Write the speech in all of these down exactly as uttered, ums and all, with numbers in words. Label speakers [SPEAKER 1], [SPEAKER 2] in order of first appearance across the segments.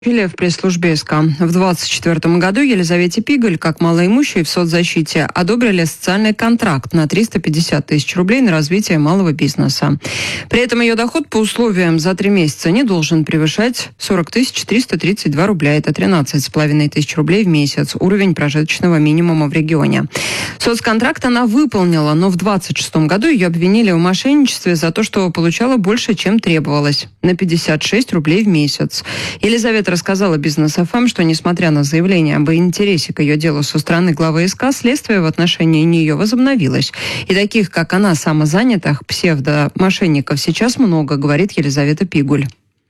[SPEAKER 1] В пресс-службе СК. В двадцать четвёртом году Елизавете Пиголь, как малоимущей в соцзащите, одобрили социальный контракт на триста пятьдесят тысяч рублей на развитие малого бизнеса. При этом ее доход по условиям за три месяца не должен превышать сорок тысяч триста тридцать два рубля. Это тринадцать с половиной тысяч рублей в месяц. Уровень прожиточного минимума в регионе. Соцконтракт она выполнила, но в двадцать шестом году ее обвинили в мошенничестве за то, что получала больше, чем требовалось. На пятьдесят шесть рублей в месяц. Елизавета рассказала Бизнес эф эм, что, несмотря на заявление об интересе к ее делу со стороны главы СК, следствие в отношении нее возобновилось. И таких, как она, самозанятых псевдомошенников сейчас много, говорит Елизавета Пиголь.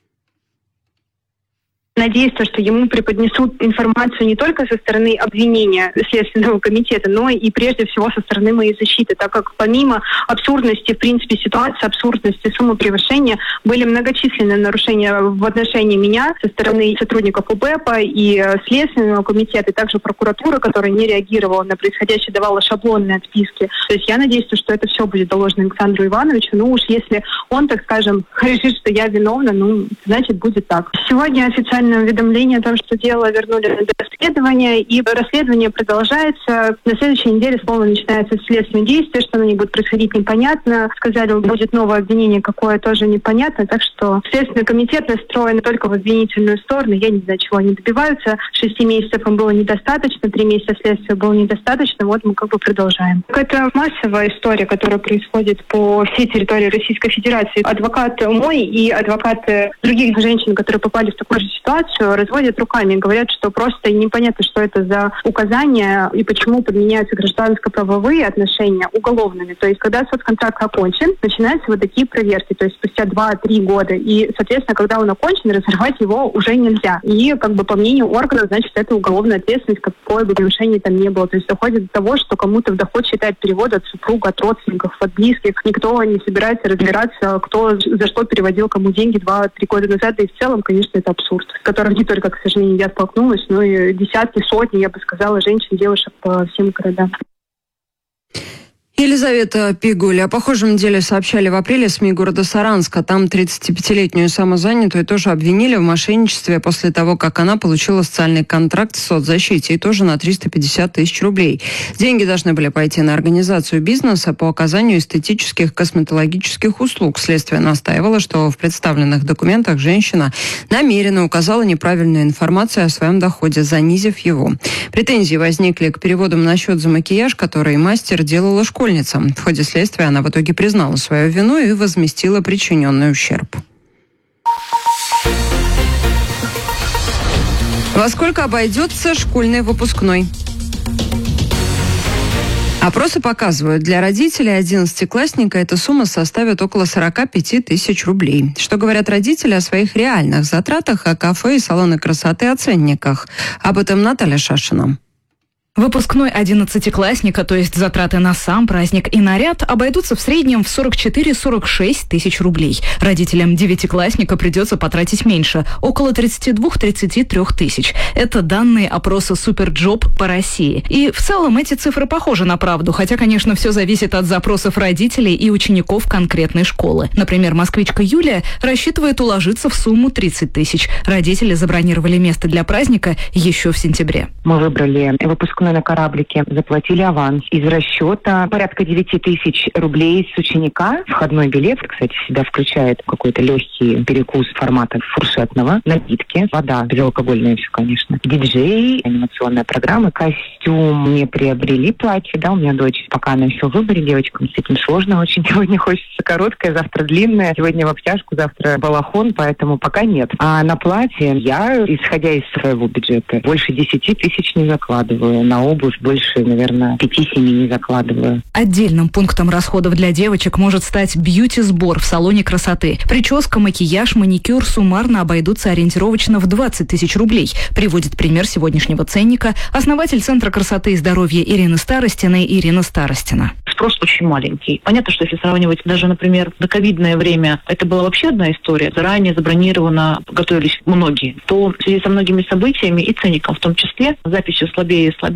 [SPEAKER 2] Надеюсь, что ему преподнесут информацию не только со стороны обвинения Следственного комитета, но и прежде всего со стороны моей защиты, так как помимо абсурдности, в принципе, ситуации, абсурдности суммы превышения, были многочисленные нарушения в отношении меня со стороны сотрудников УБЭПа и Следственного комитета, и также прокуратуры, которая не реагировала на происходящее, давала шаблонные отписки. То есть я надеюсь, что это все будет доложено Александру Ивановичу. Ну уж если он, так скажем, решит, что я виновна, ну, значит, будет так. Сегодня официально уведомление о том, что дело вернули на расследование, и расследование продолжается. На следующей неделе снова начинается следственное действие, что оно не будет происходить, непонятно. Сказали, будет новое обвинение, какое тоже непонятно. Так что Следственный комитет настроен только в обвинительную сторону. Я не знаю, чего они добиваются. Шести месяцев им было недостаточно, три месяца следствия было недостаточно. Вот мы как бы продолжаем. Это массовая история, которая происходит по всей территории Российской Федерации. Адвокат мой и адвокаты других женщин, которые попали в такую же ситуацию, разводят руками и говорят, что просто непонятно, что это за указания и почему подменяются гражданско-правовые отношения уголовными. То есть, когда соцконтракт окончен, начинаются вот такие проверки, то есть спустя два-три года. И, соответственно, когда он окончен, разорвать его уже нельзя. И, как бы, по мнению органов, значит, это уголовная ответственность, какое бы превышение там не было. То есть, доходит до того, что кому-то в доход считает перевод от супруга, от родственников, от близких. Никто не собирается разбираться, кто за что переводил кому деньги два-три года назад. И в целом, конечно, это абсурд, с которым не только, к сожалению, я столкнулась, но и десятки, сотни, я бы сказала, женщин, девушек по всем городам.
[SPEAKER 1] Елизавета Пиголь. О похожем деле сообщали в апреле СМИ города Саранска. Там тридцатипятилетнюю самозанятую тоже обвинили в мошенничестве после того, как она получила социальный контракт в соцзащите, и тоже на триста пятьдесят тысяч рублей. Деньги должны были пойти на организацию бизнеса по оказанию эстетических косметологических услуг. Следствие настаивало, что в представленных документах женщина намеренно указала неправильную информацию о своем доходе, занизив его. Претензии возникли к переводам на счет за макияж, который мастер делала школьница. В ходе следствия она в итоге признала свою вину и возместила причиненный ущерб. Во сколько обойдется школьный выпускной? Опросы показывают, для родителей одиннадцатиклассника эта сумма составит около сорок пять тысяч рублей. Что говорят родители о своих реальных затратах, о кафе и салоны красоты, о ценниках? Об этом Наталья Шашина.
[SPEAKER 3] Выпускной одиннадцатиклассника, то есть затраты на сам праздник и наряд, обойдутся в среднем в сорок четыре - сорок шесть тысяч рублей. Родителям девятиклассника придется потратить меньше – около тридцать два - тридцать три тысяч. Это данные опроса Суперджоп по России. И в целом эти цифры похожи на правду, хотя, конечно, все зависит от запросов родителей и учеников конкретной школы. Например, москвичка Юлия рассчитывает уложиться в сумму тридцать тысяч. Родители забронировали место для праздника еще в сентябре.
[SPEAKER 4] Мы выбрали выпускной на кораблике, заплатили аванс. Из расчета порядка девять тысяч рублей с ученика. Входной билет, кстати, в себя включает какой-то легкий перекус формата фуршетного, напитки, вода, безалкогольная все, конечно, диджей, анимационная программа, костюм. Не приобрели платье, да, у меня дочь пока на все выборе, девочкам с этим сложно очень. Сегодня хочется короткое, завтра длинное, сегодня в обтяжку, завтра балахон, поэтому пока нет. А на платье я, исходя из своего бюджета, больше десяти тысяч не закладываю. На обувь больше, наверное, пяти-семи не закладываю.
[SPEAKER 3] Отдельным пунктом расходов для девочек может стать бьюти-сбор в салоне красоты. Прическа, макияж, маникюр суммарно обойдутся ориентировочно в двадцать тысяч рублей. Приводит пример сегодняшнего ценника основатель Центра красоты и здоровья Ирины Старостиной Ирина Старостина.
[SPEAKER 5] Спрос очень маленький. Понятно, что если сравнивать даже, например, доковидное время, это была вообще одна история. Заранее забронировано, готовились многие. То в связи со многими событиями и ценником в том числе, запись все слабее и слабее.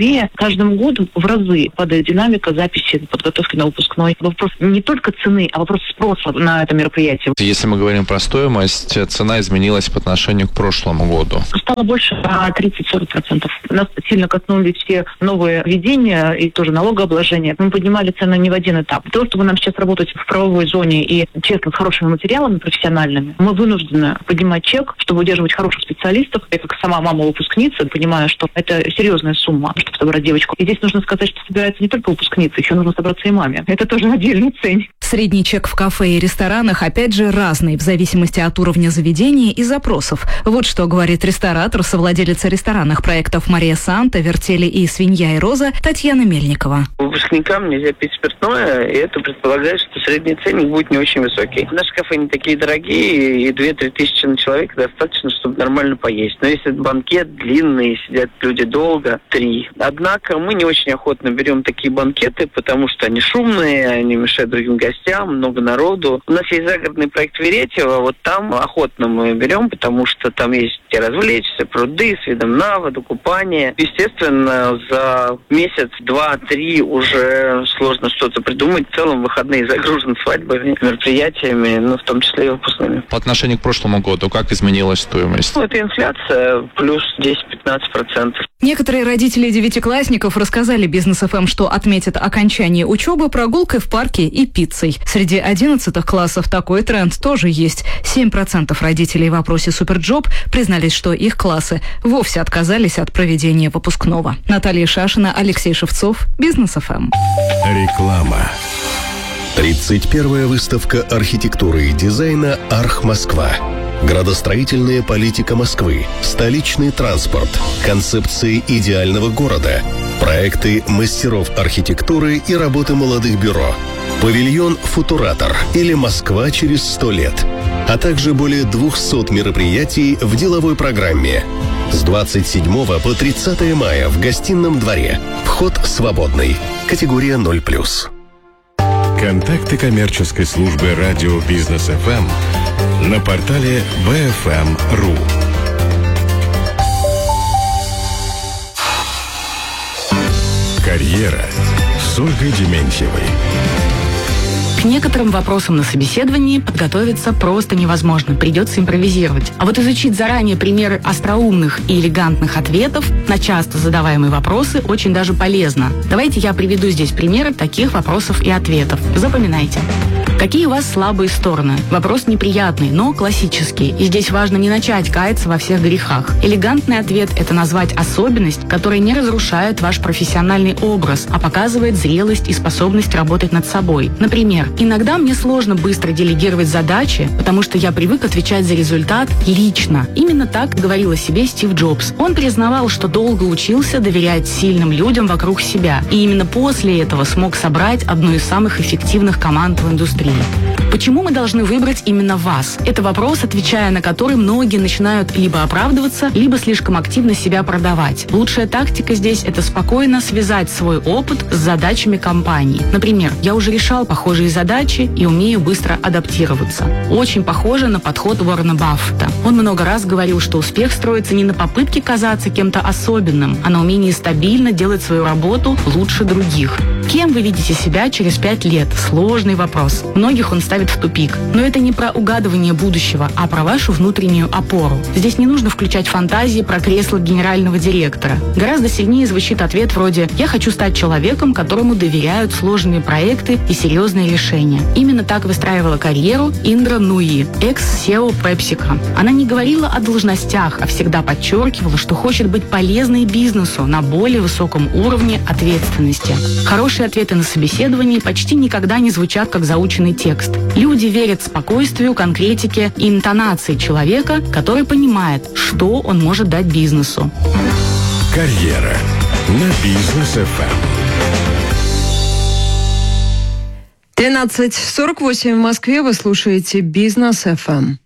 [SPEAKER 5] Москве каждым годом в разы падает динамика записи подготовки на выпускной. Вопрос не только цены, а вопрос спроса на это мероприятие.
[SPEAKER 6] Если мы говорим про стоимость, цена изменилась по отношению к прошлому году.
[SPEAKER 5] Стало больше на тридцать-сорок процентов. Нас сильно коснулись все новые введения и тоже налогообложение. Мы поднимали цены не в один этап. Для того, чтобы нам сейчас работать в правовой зоне и честно с хорошими материалами профессиональными, мы вынуждены поднимать чек, чтобы удерживать хороших специалистов. Я как сама мама выпускница понимаю, что это серьезная сумма, чтобы собрать девочку. И здесь нужно сказать, что собирается не только выпускница, еще нужно собраться и маме. Это тоже отдельный ценник.
[SPEAKER 3] Средний чек в кафе и ресторанах, опять же, разный в зависимости от уровня заведения и запросов. Вот что говорит ресторатор, совладелица ресторанных проектов «Мария Санта», «Вертели» и «Свинья и роза» Татьяна Мельникова.
[SPEAKER 7] Выпускникам нельзя пить спиртное, и это предполагает, что средний ценник будет не очень высокий. Наши кафе не такие дорогие, и две-три тысячи на человека достаточно, чтобы нормально поесть. Но если банкет длинный, сидят люди долго, три. Однако мы не очень охотно берем такие банкеты, потому что они шумные, они мешают другим гостям, много народу. У нас есть загородный проект Веретьево, вот там охотно мы берем, потому что там есть где развлечься, пруды с видом на воду, купание. Естественно, за месяц, два, три уже сложно что-то придумать. В целом выходные загружены свадьбами, мероприятиями, ну, в том числе и выпускными.
[SPEAKER 6] По отношению к прошлому году, как изменилась стоимость?
[SPEAKER 7] Ну, это инфляция плюс десять-пятнадцать процентов.
[SPEAKER 3] Некоторые родители девятиклассников рассказали Бизнес эф эм, что отметят окончание учебы прогулкой в парке и пиццей. Среди одиннадцатых классов такой тренд тоже есть. семь процентов родителей в опросе Суперджоп признались, что их классы вовсе отказались от проведения выпускного. Наталья Шашина, Алексей Шевцов, Бизнес эф эм.
[SPEAKER 8] Реклама. тридцать первая выставка архитектуры и дизайна «Арх-Москва». Градостроительная политика Москвы, столичный транспорт, концепции идеального города, проекты мастеров архитектуры и работы молодых бюро, павильон «Футуратор» или «Москва через сто лет», а также более двухсот мероприятий в деловой программе. С двадцать седьмого по тридцатое мая в Гостином дворе. Вход свободный. Категория ноль плюс. Контакты коммерческой службы радио Бизнес эф эм на портале би эф эм точка ру. Карьера с Ольгой Дементьевой.
[SPEAKER 9] К некоторым вопросам на собеседовании подготовиться просто невозможно, придется импровизировать. А вот изучить заранее примеры остроумных и элегантных ответов на часто задаваемые вопросы очень даже полезно. Давайте я приведу здесь примеры таких вопросов и ответов. Запоминайте. Какие у вас слабые стороны? Вопрос неприятный, но классический. И здесь важно не начать каяться во всех грехах. Элегантный ответ – это назвать особенность, которая не разрушает ваш профессиональный образ, а показывает зрелость и способность работать над собой. Например, иногда мне сложно быстро делегировать задачи, потому что я привык отвечать за результат лично. Именно так говорил о себе Стив Джобс. Он признавал, что долго учился доверять сильным людям вокруг себя. И именно после этого смог собрать одну из самых эффективных команд в индустрии. Почему мы должны выбрать именно вас? Это вопрос, отвечая на который многие начинают либо оправдываться, либо слишком активно себя продавать. Лучшая тактика здесь – это спокойно связать свой опыт с задачами компании. Например, я уже решал похожие задачи и умею быстро адаптироваться. Очень похоже на подход Уоррена Баффета. Он много раз говорил, что успех строится не на попытке казаться кем-то особенным, а на умении стабильно делать свою работу лучше других. Кем вы видите себя через пять лет? Сложный вопрос. Многих он ставит в тупик. Но это не про угадывание будущего, а про вашу внутреннюю опору. Здесь не нужно включать фантазии про кресло генерального директора. Гораздо сильнее звучит ответ вроде «Я хочу стать человеком, которому доверяют сложные проекты и серьезные решения». Именно так выстраивала карьеру Индра Нуи, экс-си и о PepsiCo. Она не говорила о должностях, а всегда подчеркивала, что хочет быть полезной бизнесу на более высоком уровне ответственности. Хорошие ответы на собеседовании почти никогда не звучат как заученный текст. Люди верят спокойствию, конкретике и интонации человека, который понимает, что он может дать бизнесу.
[SPEAKER 8] Карьера на Бизнес эф эм.
[SPEAKER 1] тринадцать сорок восемь в Москве. Вы слушаете Бизнес эф эм.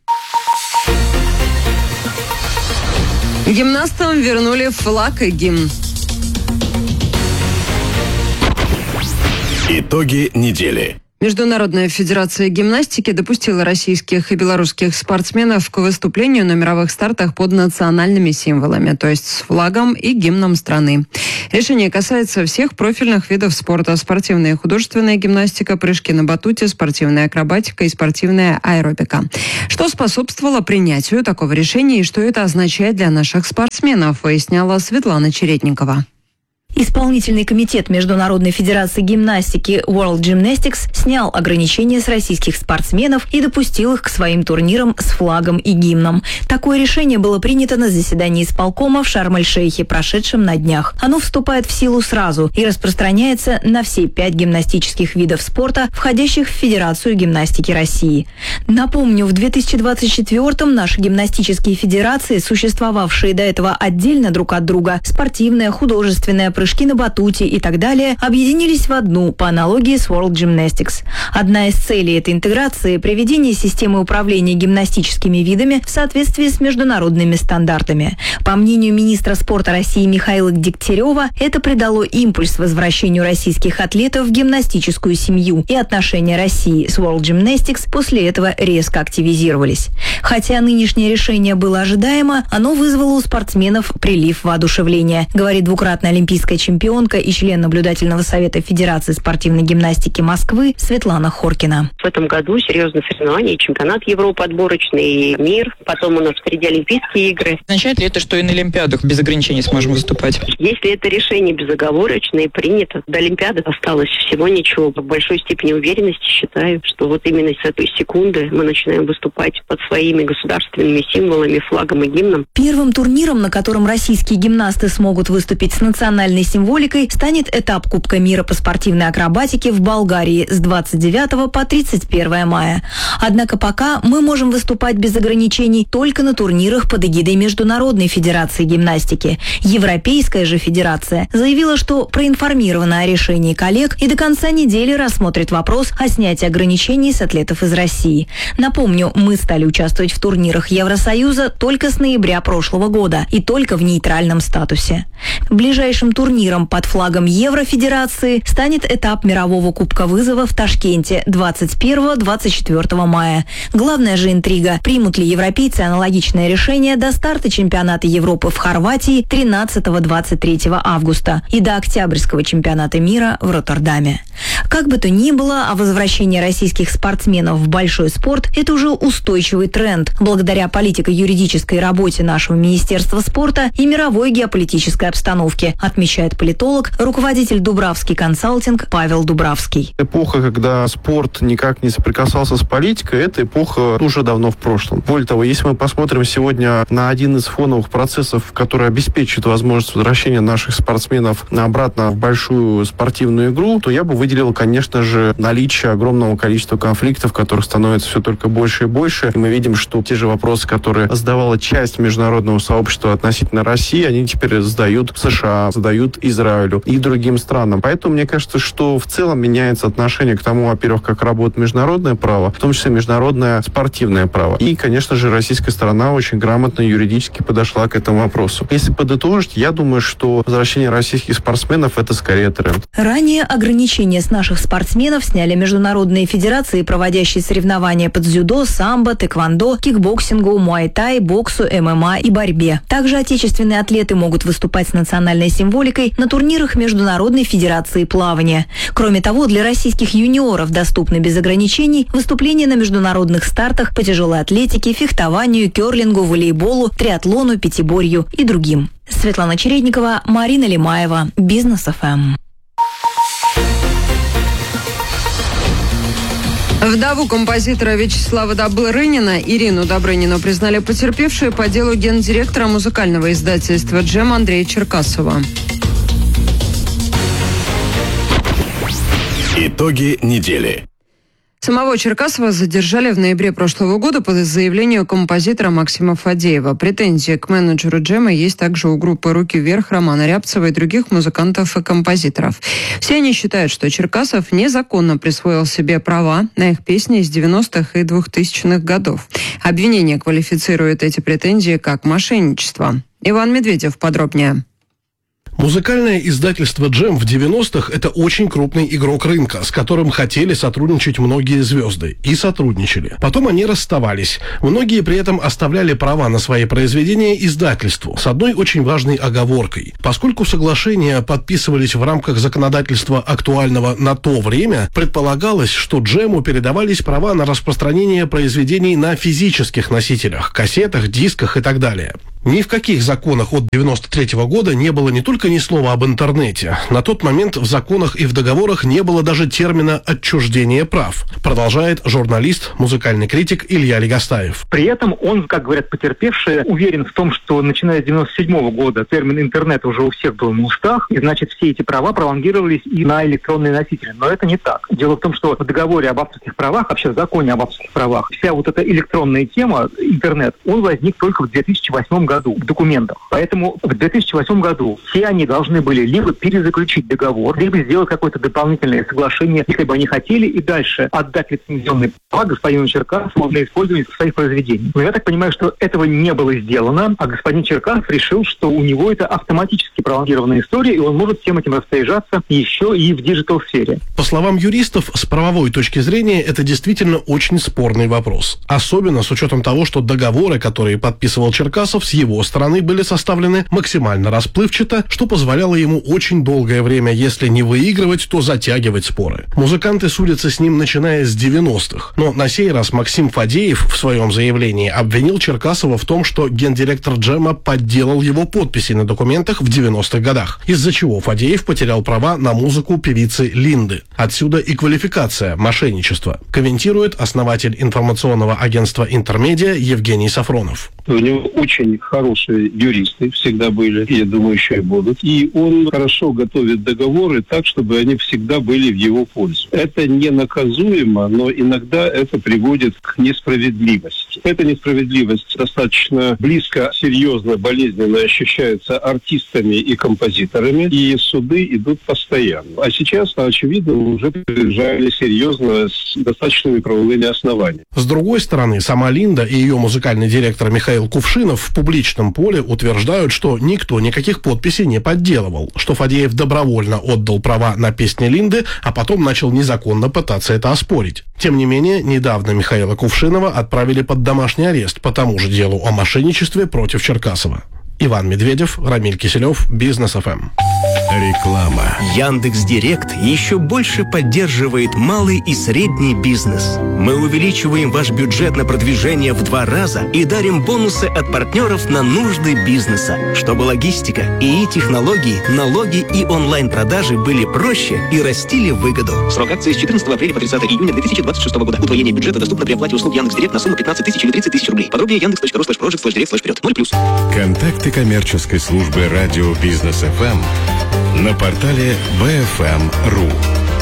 [SPEAKER 1] Гимнастам вернули флаг и гимн.
[SPEAKER 8] Итоги недели.
[SPEAKER 1] Международная федерация гимнастики допустила российских и белорусских спортсменов к выступлению на мировых стартах под национальными символами, то есть с флагом и гимном страны. Решение касается всех профильных видов спорта: спортивная и художественная гимнастика, прыжки на батуте, спортивная акробатика и спортивная аэробика. Что способствовало принятию такого решения и что это означает для наших спортсменов, выясняла Светлана Чередникова.
[SPEAKER 10] Исполнительный комитет Международной федерации гимнастики World Gymnastics снял ограничения с российских спортсменов и допустил их к своим турнирам с флагом и гимном. Такое решение было принято на заседании исполкома в Шарм-эль-Шейхе, прошедшем на днях. Оно вступает в силу сразу и распространяется на все пять гимнастических видов спорта, входящих в Федерацию гимнастики России. Напомню, в две тысячи двадцать четвёртом наши гимнастические федерации, существовавшие до этого отдельно друг от друга, спортивная, художественная, прыжки на батуте и так далее, объединились в одну по аналогии с World Gymnastics. Одна из целей этой интеграции – приведение системы управления гимнастическими видами в соответствии с международными стандартами. По мнению министра спорта России Михаила Дегтярева, это придало импульс возвращению российских атлетов в гимнастическую семью, и отношения России с World Gymnastics после этого резко активизировались. Хотя нынешнее решение было ожидаемо, оно вызвало у спортсменов прилив воодушевления, говорит двукратная олимпийская чемпионка и член наблюдательного совета Федерации спортивной гимнастики Москвы Светлана Хоркина.
[SPEAKER 11] В этом году серьезные соревнования, чемпионат Европы отборочный, и мир, потом у нас впереди Олимпийские игры.
[SPEAKER 12] Означает ли это, что и на Олимпиадах без ограничений сможем выступать?
[SPEAKER 11] Если это решение безоговорочное и принято, до Олимпиады осталось всего ничего. В большой степени уверенности считаю, что вот именно с этой секунды мы начинаем выступать под своими государственными символами, флагом и гимном.
[SPEAKER 10] Первым турниром, на котором российские гимнасты смогут выступить с национальной символикой, станет этап Кубка мира по спортивной акробатике в Болгарии с двадцать девятого по тридцать первое мая. Однако пока мы можем выступать без ограничений только на турнирах под эгидой Международной федерации гимнастики. Европейская же федерация заявила, что проинформирована о решении коллег и до конца недели рассмотрит вопрос о снятии ограничений с атлетов из России. Напомню, мы стали участвовать в турнирах Евросоюза только с ноября прошлого года и только в нейтральном статусе. Ближайшим турниром под флагом Еврофедерации станет этап мирового Кубка вызова в Ташкенте двадцать первого — двадцать четвёртого мая. Главная же интрига – примут ли европейцы аналогичное решение до старта чемпионата Европы в Хорватии тринадцатого — двадцать третьего августа и до октябрьского чемпионата мира в Роттердаме. Как бы то ни было, а возвращение российских спортсменов в большой спорт – это уже устойчивый тренд, благодаря политико-юридической работе нашего Министерства спорта и мировой геополитической обстановке, отмечает политолог, руководитель Дубравский консалтинг Павел Дубравский.
[SPEAKER 13] Эпоха, когда спорт никак не соприкасался с политикой, эта эпоха уже давно в прошлом. Более того, если мы посмотрим сегодня на один из фоновых процессов, который обеспечивает возможность возвращения наших спортсменов обратно в большую спортивную игру, то я бы выделил, конечно же, наличие огромного количества конфликтов, которых становится все только больше и больше. И мы видим, что те же вопросы, которые задавала часть международного сообщества относительно России, они теперь задают США, задают Израилю и другим странам. Поэтому мне кажется, что в целом меняется отношение к тому, во-первых, как работает международное право, в том числе международное спортивное право. И, конечно же, российская сторона очень грамотно юридически подошла к этому вопросу. Если подытожить, я думаю, что возвращение российских спортсменов – это скорее тренд.
[SPEAKER 10] Ранее ограничения с наших спортсменов сняли международные федерации, проводящие соревнования под дзюдо, самбо, тэквондо, кикбоксингу, муай-тай, боксу, эм эм а и борьбе. Также отечественные атлеты могут выступать с национальной символикой на турнирах Международной федерации плавания. Кроме того, для российских юниоров доступны без ограничений выступления на международных стартах по тяжелой атлетике, фехтованию, керлингу, волейболу, триатлону, пятиборью и другим. Светлана Чередникова, Марина Лимаева, Бизнес эф эм.
[SPEAKER 1] Вдову композитора Вячеслава Добрынина Ирину Добрынину признали потерпевшей по делу гендиректора музыкального издательства «Джем» Андрея Черкасова.
[SPEAKER 8] Итоги недели.
[SPEAKER 1] Самого Черкасова задержали в ноябре прошлого года по заявлению композитора Максима Фадеева. Претензии к менеджеру «Джема» есть также у группы «Руки вверх» Романа Рябцева и других музыкантов и композиторов. Все они считают, что Черкасов незаконно присвоил себе права на их песни из девяностых и двухтысячных годов. Обвинение квалифицирует эти претензии как мошенничество. Иван Медведев подробнее.
[SPEAKER 14] Музыкальное издательство «Джем» в девяностых – это очень крупный игрок рынка, с которым хотели сотрудничать многие звезды. И сотрудничали. Потом они расставались. Многие при этом оставляли права на свои произведения издательству, с одной очень важной оговоркой. Поскольку соглашения подписывались в рамках законодательства актуального на то время, предполагалось, что «Джему» передавались права на распространение произведений на физических носителях, кассетах, дисках и так далее. Ни в каких законах от девяносто третьего года не было не только ни слова об интернете. На тот момент в законах и в договорах не было даже термина «отчуждение прав», продолжает журналист, музыкальный критик Илья Легостаев.
[SPEAKER 15] При этом он, как говорят потерпевшие, уверен в том, что начиная с девяносто седьмого года термин «интернет» уже у всех был на устах, и значит все эти права пролонгировались и на электронные носители. Но это не так. Дело в том, что в договоре об авторских правах, вообще в законе об авторских правах, вся вот эта электронная тема, интернет, он возник только в две тысячи восьмом году. году в документах. Поэтому в две тысячи восьмом году все они должны были либо перезаключить договор, либо сделать какое-то дополнительное соглашение, если бы они хотели, и дальше отдать лицензионные права господину Черкасову на использование своих произведений. Но я так понимаю, что этого не было сделано, а господин Черкасов решил, что у него это автоматически пролонгированная история, и он может всем этим распоряжаться еще и в диджитал-сфере.
[SPEAKER 14] По словам юристов, с правовой точки зрения это действительно очень спорный вопрос. Особенно с учетом того, что договоры, которые подписывал Черкасов, с его стороны были составлены максимально расплывчато, что позволяло ему очень долгое время, если не выигрывать, то затягивать споры. Музыканты судятся с ним, начиная с девяностых. Но на сей раз Максим Фадеев в своем заявлении обвинил Черкасова в том, что гендиректор «Джема» подделал его подписи на документах в девяностых годах, из-за чего Фадеев потерял права на музыку певицы Линды. Отсюда и квалификация мошенничества, комментирует основатель информационного агентства «Интермедиа» Евгений Сафронов.
[SPEAKER 16] У него очень хорошие юристы всегда были, и я думаю, еще и будут. И он хорошо готовит договоры так, чтобы они всегда были в его пользу. Это не наказуемо, но иногда это приводит к несправедливости. Эта несправедливость достаточно близко, серьезно, болезненно ощущается артистами и композиторами, и суды идут постоянно. А сейчас, очевидно, уже приезжали серьезно с достаточными правовыми основаниями.
[SPEAKER 14] С другой стороны, сама Линда и ее музыкальный директор Михаил Кувшинов в публичном поле утверждают, что никто никаких подписей не подделывал, что Фадеев добровольно отдал права на песни Линды, а потом начал незаконно пытаться это оспорить. Тем не менее, недавно Михаила Кувшинова отправили под домашний арест по тому же делу о мошенничестве против Черкасова. Иван Медведев, Рамиль Киселев, Бизнес эф эм.
[SPEAKER 17] Реклама. Яндекс.Директ еще больше поддерживает малый и средний бизнес. Мы увеличиваем ваш бюджет на продвижение в два раза и дарим бонусы от партнеров на нужды бизнеса, чтобы логистика, ИИ-технологии, налоги и онлайн-продажи были проще и растили выгоду. Срок акции с четырнадцатого апреля по тридцатое июня две тысячи двадцать шестого года. Удвоение бюджета доступно при оплате услуг Яндекс.Директ на сумму пятнадцать тысяч или тридцать тысяч рублей. Подробнее яндекс.ру слэш прожект слэш директ слэш вперед. ноль плюс.
[SPEAKER 18] Контакты коммерческой службы радио Бизнес эф эм на портале би эф эм точка ру.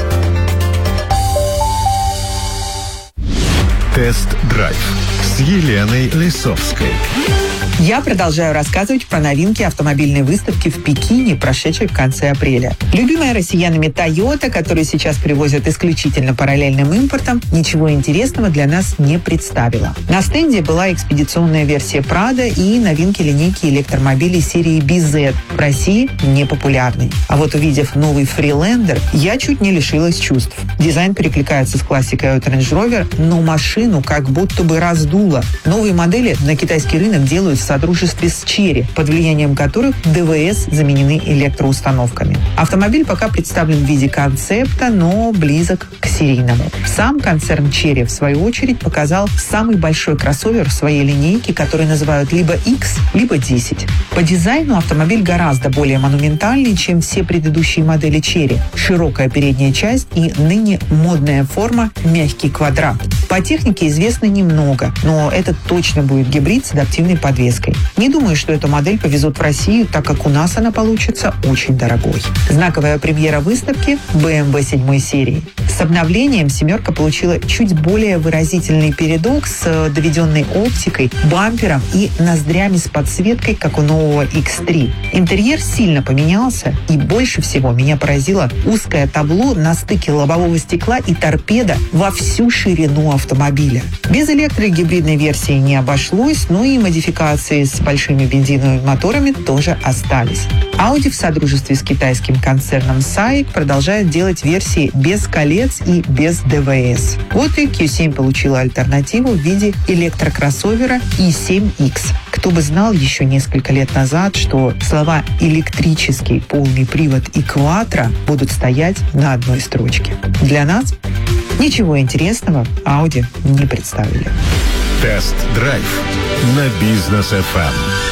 [SPEAKER 18] Тест-драйв с Еленой Лисовской.
[SPEAKER 19] Я продолжаю рассказывать про новинки автомобильной выставки в Пекине, прошедшей в конце апреля. Любимая россиянами Toyota, которую сейчас привозят исключительно параллельным импортом, ничего интересного для нас не представила. На стенде была экспедиционная версия Prado и новинки линейки электромобилей серии би зет, в России непопулярной. А вот увидев новый Freelander, я чуть не лишилась чувств. Дизайн перекликается с классикой от Range Rover, но машину как будто бы раздуло. Новые модели на китайский рынок делают в содружестве с Chery, под влиянием которых ДВС заменены электроустановками. Автомобиль пока представлен в виде концепта, но близок к серийному. Сам концерн Chery, в свою очередь, показал самый большой кроссовер в своей линейке, который называют либо X, либо десять. По дизайну автомобиль гораздо более монументальный, чем все предыдущие модели Chery. Широкая передняя часть и ныне модная форма мягкий квадрат. По технике известно немного, но это точно будет гибрид с адаптивной подвеской. Не думаю, что эту модель повезут в Россию, так как у нас она получится очень дорогой. Знаковая премьера выставки – бэ эм вэ седьмой серии. С обновлением «семерка» получила чуть более выразительный передок с доведенной оптикой, бампером и ноздрями с подсветкой, как у нового икс три. Интерьер сильно поменялся, и больше всего меня поразило узкое табло на стыке лобового стекла и торпеда во всю ширину автомобиля. Без электрогибридной версии не обошлось, но и модификации с большими бензиновыми моторами тоже остались. Audi в содружестве с китайским концерном саик продолжает делать версии без колец и без ДВС. Вот и кью семь получила альтернативу в виде электрокроссовера и семь икс. Кто бы знал еще несколько лет назад, что слова «электрический полный привод» и «кватро» будут стоять на одной строчке. Для нас ничего интересного Audi не представили.
[SPEAKER 18] Тест-драйв на Бизнес эф эм.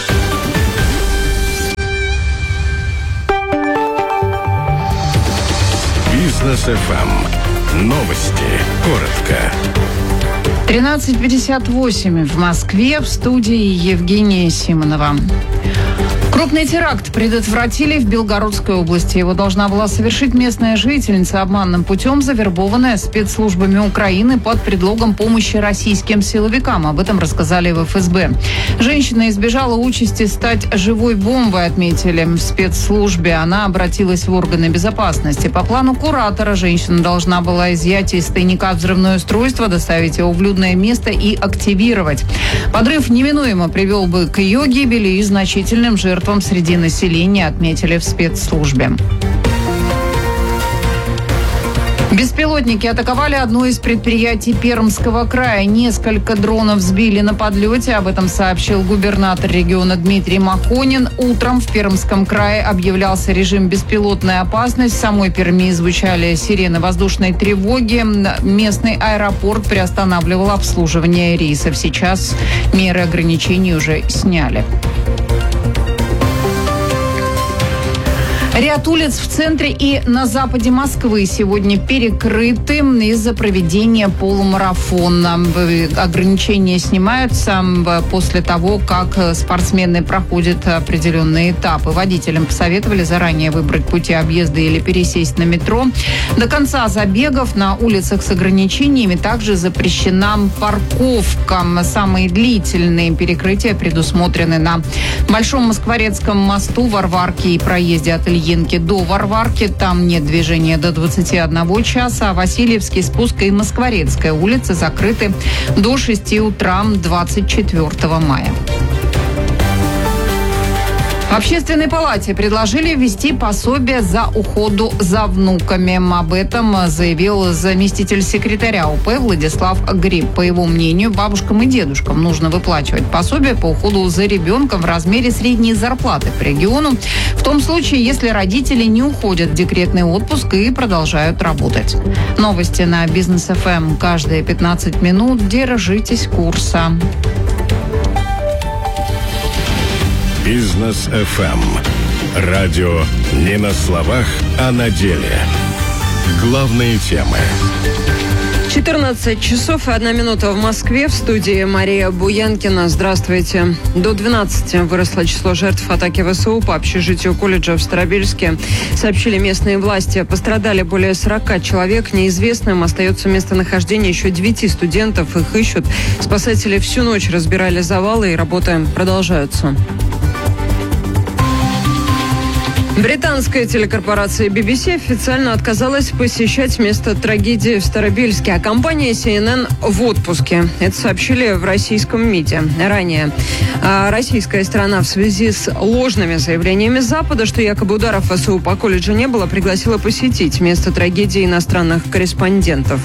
[SPEAKER 18] Бизнес эф эм. Новости. Коротко.
[SPEAKER 20] тринадцать пятьдесят восемь в Москве, в студии Евгения Симонова. Крупный теракт предотвратили в Белгородской области. Его должна была совершить местная жительница, обманным путем завербованная спецслужбами Украины под предлогом помощи российским силовикам. Об этом рассказали в эф эс бэ. Женщина избежала участи стать живой бомбой, отметили в спецслужбе. Она обратилась в органы безопасности. По плану куратора женщина должна была изъять из тайника взрывное устройство, доставить его в людное место и активировать. Подрыв неминуемо привел бы к ее гибели и значительным жертвам среди населения, отметили в спецслужбе. Беспилотники атаковали одно из предприятий Пермского края. Несколько дронов сбили на подлете. Об этом сообщил губернатор региона Дмитрий Махонин. Утром в Пермском крае объявлялся режим беспилотной опасности. В самой Перми звучали сирены воздушной тревоги. Местный аэропорт приостанавливал обслуживание рейсов. Сейчас меры ограничений уже сняли. Ряд улиц в центре и на западе Москвы сегодня перекрыты из-за проведения полумарафона. Ограничения снимаются после того, как спортсмены проходят определенные этапы. Водителям посоветовали заранее выбрать пути объезда или пересесть на метро. До конца забегов на улицах с ограничениями также запрещена парковка. Самые длительные перекрытия предусмотрены на Большом Москворецком мосту, Варварке и проезде от Ильи до Варварки. Там нет движения до двадцати одного часа. А Васильевский спуск и Москворецкая улицы закрыты до шести утра двадцать четвёртого мая. В Общественной палате предложили ввести пособие за уходу за внуками. Об этом заявил заместитель секретаря о пэ Владислав Гриб. По его мнению, бабушкам и дедушкам нужно выплачивать пособие по уходу за ребенком в размере средней зарплаты по региону, в том случае, если родители не уходят в декретный отпуск и продолжают работать. Новости на Бизнес эф эм каждые пятнадцать минут. Держитесь курса.
[SPEAKER 18] Бизнес эф эм. Радио не на словах, а на деле. Главные темы.
[SPEAKER 1] четырнадцать часов и одна минута в Москве. В студии Мария Буянкина. Здравствуйте. До двенадцати выросло число жертв атаки вэ эс у по общежитию колледжа в Старобельске. Сообщили местные власти. Пострадали более сорока человек. Неизвестным остается местонахождение еще девяти студентов. Их ищут. Спасатели всю ночь разбирали завалы, и работы продолжаются. Британская телекорпорация би би си официально отказалась посещать место трагедии в Старобельске, а компания си эн эн в отпуске. Это сообщили в российском МИДе. Ранее а российская сторона в связи с ложными заявлениями Запада, что якобы ударов вэ эс у по колледжу не было, пригласила посетить место трагедии иностранных корреспондентов.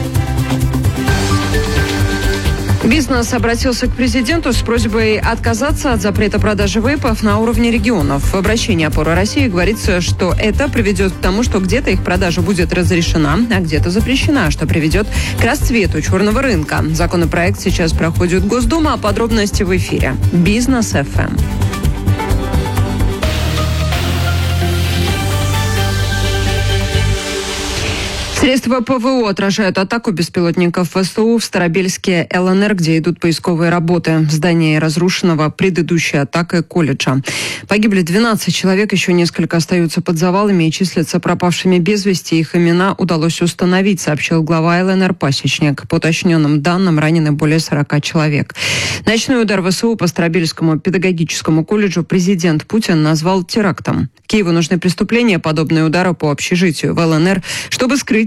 [SPEAKER 1] Бизнес обратился к президенту с просьбой отказаться от запрета продажи вейпов на уровне регионов. В обращении «Опора России» говорится, что это приведет к тому, что где-то их продажа будет разрешена, а где-то запрещена, что приведет к расцвету черного рынка. Законопроект сейчас проходит Госдуму, а подробности в эфире. Бизнес эф эм. Средства пэ вэ о отражают атаку беспилотников вэ эс у в Старобельске эл эн эр, где идут поисковые работы. Здание разрушенного предыдущей атакой колледжа. Погибли двенадцать человек, еще несколько остаются под завалами и числятся пропавшими без вести. Их имена удалось установить, сообщил глава эл эн эр Пасечник. По уточненным данным, ранены более сорока человек. Ночной удар вэ эс у по Старобельскому педагогическому колледжу президент Путин назвал терактом. Киеву нужны преступления, подобные удару по общежитию в эл эн эр, чтобы скрыть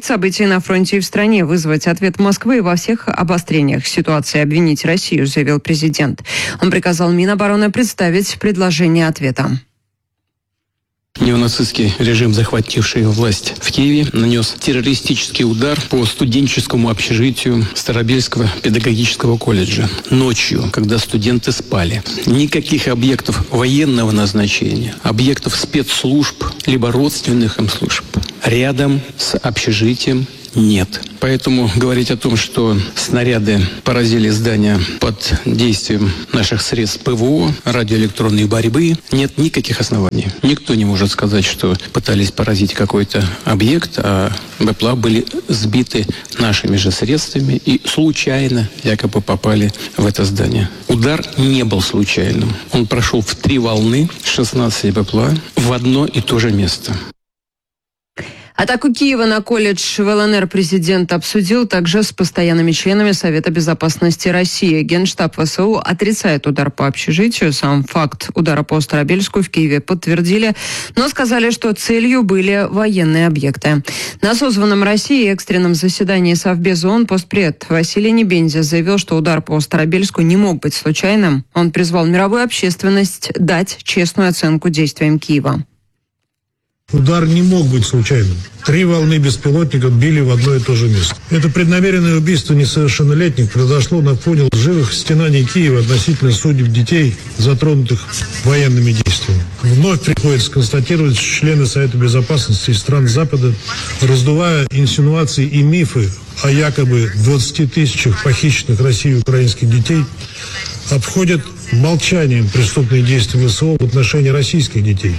[SPEAKER 1] событий на фронте и в стране, вызвать ответ Москвы во всех обострениях ситуации, обвинить Россию, заявил президент. Он приказал Минобороны представить предложение ответа.
[SPEAKER 21] Неонацистский режим, захвативший власть в Киеве, нанес террористический удар по студенческому общежитию Старобельского педагогического колледжа ночью, когда студенты спали. Никаких объектов военного назначения, объектов спецслужб, либо родственных им служб рядом с общежитием нет. Поэтому говорить о том, что снаряды поразили здание под действием наших средств ПВО, радиоэлектронной борьбы, нет никаких оснований. Никто не может сказать, что пытались поразить какой-то объект, а БПЛА были сбиты нашими же средствами и случайно якобы попали в это здание. Удар не был случайным. Он прошел в три волны, шестнадцать БПЛА в одно и то же место.
[SPEAKER 1] Атаку Киева на колледж в ЛНР президент обсудил также с постоянными членами Совета безопасности России. Генштаб ВСУ отрицает удар по общежитию. Сам факт удара по Старобельску в Киеве подтвердили, но сказали, что целью были военные объекты. На созванном Россией экстренном заседании Совбеза ООН постпред Василий Небензя заявил, что удар по Старобельску не мог быть случайным. Он призвал мировую общественность дать честную оценку действиям Киева.
[SPEAKER 22] Удар не мог быть случайным. Три волны беспилотников били в одно и то же место. Это преднамеренное убийство несовершеннолетних произошло на фоне лживых стенаний Киева относительно судеб детей, затронутых военными действиями. Вновь приходится констатировать, что члены Совета Безопасности стран Запада, раздувая инсинуации и мифы о якобы двадцати тысячах похищенных Россией украинских детей, обходят молчанием преступные действия ВСУ в отношении российских детей.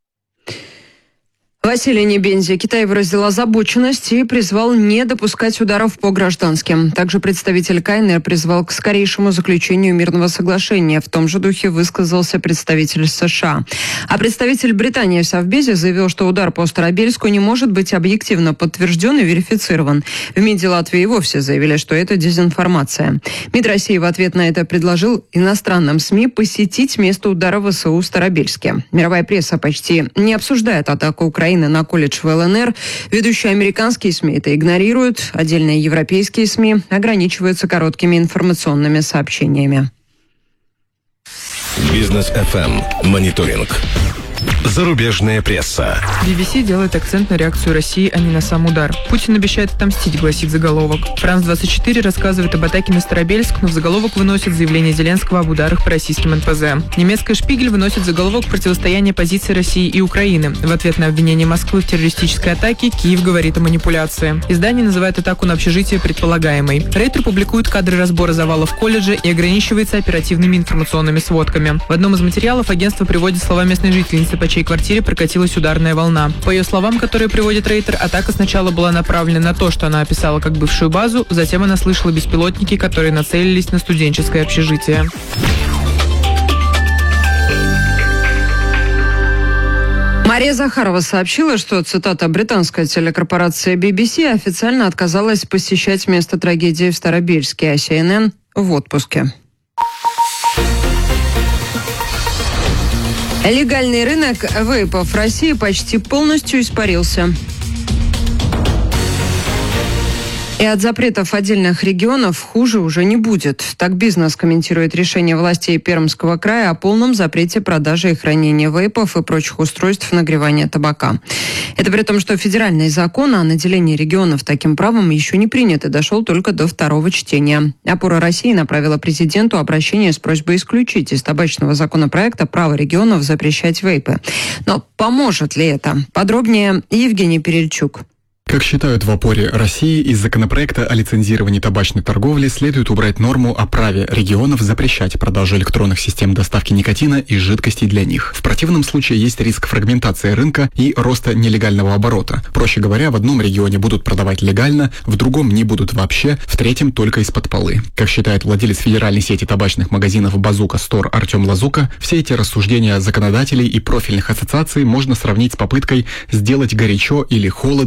[SPEAKER 1] Василий Небензя. Китай выразил озабоченность и призвал не допускать ударов по гражданским. Также представитель КНР призвал к скорейшему заключению мирного соглашения. В том же духе высказался представитель США. А представитель Британии в Совбезе заявил, что удар по Старобельску не может быть объективно подтвержден и верифицирован. В МИДе Латвии и вовсе заявили, что это дезинформация. МИД России в ответ на это предложил иностранным СМИ посетить место удара ВСУ в Старобельске. Мировая пресса почти не обсуждает атаку Украины на колледж в ЛНР. Ведущие американские СМИ это игнорируют. Отдельные европейские СМИ ограничиваются короткими информационными сообщениями.
[SPEAKER 8] Бизнес эф эм. Мониторинг. Зарубежная пресса.
[SPEAKER 23] би би си делает акцент на реакцию России, а не на сам удар. Путин обещает отомстить, гласит заголовок. Франс двадцать четыре рассказывает об атаке на Старобельск, но в заголовок выносит заявление Зеленского об ударах по российским эн пэ зэ. Немецкая «Шпигель» выносит заголовок противостояния позиций России и Украины. В ответ на обвинение Москвы в террористической атаке Киев говорит о манипуляции. Издание называет атаку на общежитие предполагаемой. Рейтер публикует кадры разбора завалов в колледже и ограничивается оперативными информационными сводками. В одном из материалов агентство приводит слова местной жительницы, по чьей квартире прокатилась ударная волна. По ее словам, которые приводит Рейтер, атака сначала была направлена на то, что она описала как бывшую базу, затем она слышала беспилотники, которые нацелились на студенческое общежитие.
[SPEAKER 1] Мария Захарова сообщила, что, цитата, британская телекорпорация би би си официально отказалась посещать место трагедии в Старобельске, а си эн эн в отпуске. Легальный рынок вейпов в России почти полностью испарился. И от запретов отдельных регионов хуже уже не будет. Так бизнес комментирует решение властей Пермского края о полном запрете продажи и хранения вейпов и прочих устройств нагревания табака. Это при том, что федеральный закон о наделении регионов таким правом еще не принят и дошел только до второго чтения. «Опора России» направила президенту обращение с просьбой исключить из табачного законопроекта право регионов запрещать вейпы. Но поможет ли это? Подробнее Евгений Перельчук.
[SPEAKER 24] Как считают в «Опоре России», из законопроекта о лицензировании табачной торговли следует убрать норму о праве регионов запрещать продажу электронных систем доставки никотина и жидкостей для них. В противном случае есть риск фрагментации рынка и роста нелегального оборота. Проще говоря, в одном регионе будут продавать легально, в другом не будут вообще, в третьем только из-под полы. Как считает владелец федеральной сети табачных магазинов «Базука Стор» Артем Лазука, все эти рассуждения законодателей и профильных ассоциаций можно сравнить с попыткой сделать горячо или холодно рынку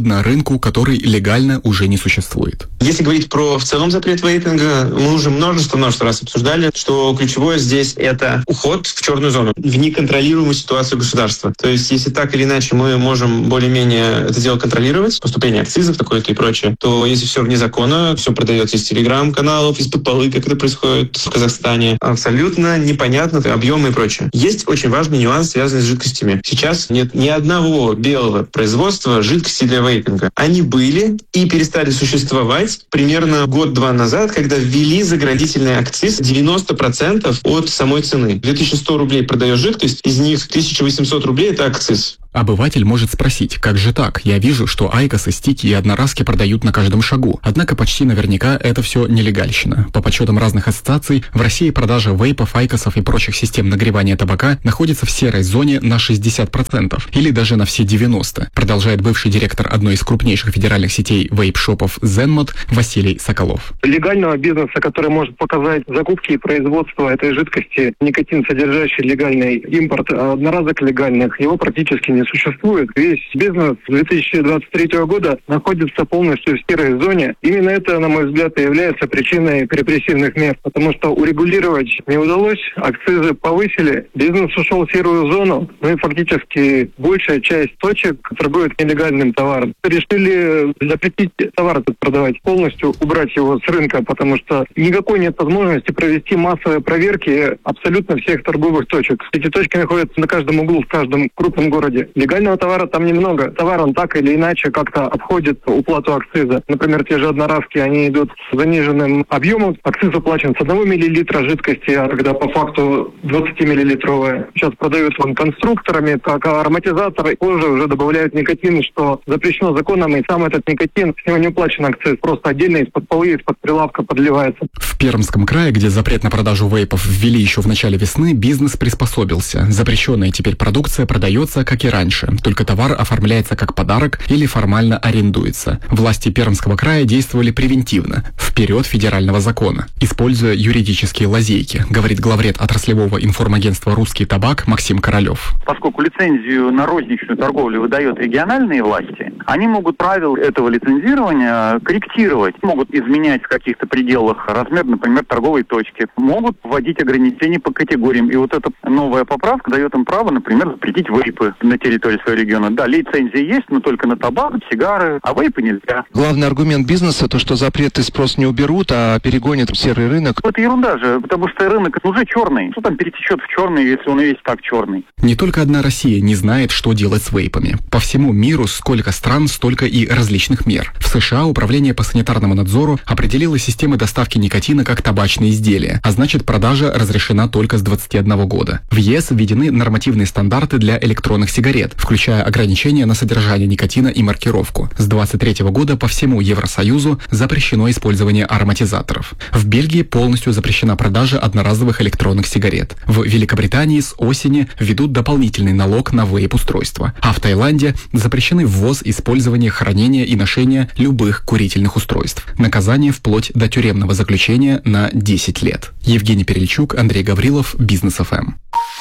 [SPEAKER 24] рынку, который легально уже не существует.
[SPEAKER 2] Если говорить про в целом запрет вейпинга, мы уже множество-множество раз обсуждали, что ключевое здесь — это уход в черную зону, в неконтролируемую ситуацию государства. То есть, если так или иначе мы можем более-менее это дело контролировать, поступление акцизов, такое-то и прочее, то если все вне закона, все продается из телеграм-каналов, из-под полы, как это происходит в Казахстане, абсолютно непонятно объемы и прочее. Есть очень важный нюанс, связанный с жидкостями. Сейчас нет ни одного белого производства жидкости для вейпинга. Они были и перестали существовать примерно год-два назад, когда ввели заградительный акциз девяносто процентов от самой цены. две тысячи сто рублей продаешь жидкость, из них тысяча восемьсот рублей — это акциз.
[SPEAKER 24] Обыватель может спросить, как же так? Я вижу, что айкосы, стики и одноразки продают на каждом шагу. Однако почти наверняка это все нелегальщина. По подсчетам разных ассоциаций, в России продажа вейпов, айкосов и прочих систем нагревания табака находится в серой зоне на шестьдесят процентов или даже на все девяносто процентов, продолжает бывший директор одной из крупнейших федеральных сетей вейп-шопов Zenmod Василий Соколов.
[SPEAKER 4] Легального бизнеса, который может показать закупки и производство этой жидкости, никотин содержащий легальный импорт одноразок легальных, его практически не существует. Весь бизнес с две тысячи двадцать третьего года находится полностью в серой зоне. Именно это, на мой взгляд, и является причиной репрессивных мер, потому что урегулировать не удалось, акцизы повысили, бизнес ушел в серую зону, ну и фактически большая часть точек торгует нелегальным товаром. Решили запретить товар этот продавать, полностью убрать его с рынка, потому что никакой нет возможности провести массовые проверки абсолютно всех торговых точек. Эти точки находятся на каждом углу, в каждом крупном городе. Легального товара там немного. Товар он так или иначе как-то обходит уплату акциза. Например, те же одноразки, они идут с заниженным объемом. Акциз уплачен с одного миллилитра жидкости, а когда по факту двадцатимиллилитровая. Сейчас продают вон конструкторами, как ароматизаторы. Позже уже добавляют никотин, что запрещено законом, и сам этот никотин, с него не уплачен акциз. Просто отдельно из-под полы, из-под прилавка подливается.
[SPEAKER 24] В Пермском крае, где запрет на продажу вейпов ввели еще в начале весны, бизнес приспособился. Запрещенная теперь продукция продается, как и раньше, только товар оформляется как подарок или формально арендуется. Власти Пермского края действовали превентивно, вперед федерального закона, используя юридические лазейки, говорит главред отраслевого информагентства «Русский табак» Максим Королев.
[SPEAKER 5] Поскольку лицензию на розничную торговлю выдают региональные власти, они могут правила этого лицензирования корректировать, могут изменять в каких-то пределах размер, например, торговой точки, могут вводить ограничения по категориям. И вот эта новая поправка дает им право, например, запретить вейпы на территории своего региона. Да, лицензия есть, но только на табак, сигары, а вейпы нельзя.
[SPEAKER 6] Главный аргумент бизнеса — то, что запреты спрос не уберут, а перегонят в серый рынок.
[SPEAKER 5] Это ерунда же, потому что рынок уже черный. Что там перетечет в черный, если он и весь так черный?
[SPEAKER 24] Не только одна Россия не знает, что делать с вейпами. По всему миру сколько стран, столько и различных мер. В США Управление по санитарному надзору определило системы доставки никотина как табачные изделия, а значит, продажа разрешена только с двадцати одного года. В ЕС введены нормативные стандарты для электронных сигарет, включая ограничения на содержание никотина и маркировку. С двадцать третьего года по всему Евросоюзу запрещено использование ароматизаторов. В Бельгии полностью запрещена продажа одноразовых электронных сигарет. В Великобритании с осени введут дополнительный налог на вейп-устройства. А в Таиланде запрещены ввоз, использование, хранение и ношение любых курительных устройств. Наказание вплоть до тюремного заключения на десять лет. Евгений Перельчук, Андрей Гаврилов, Бизнес эф эм.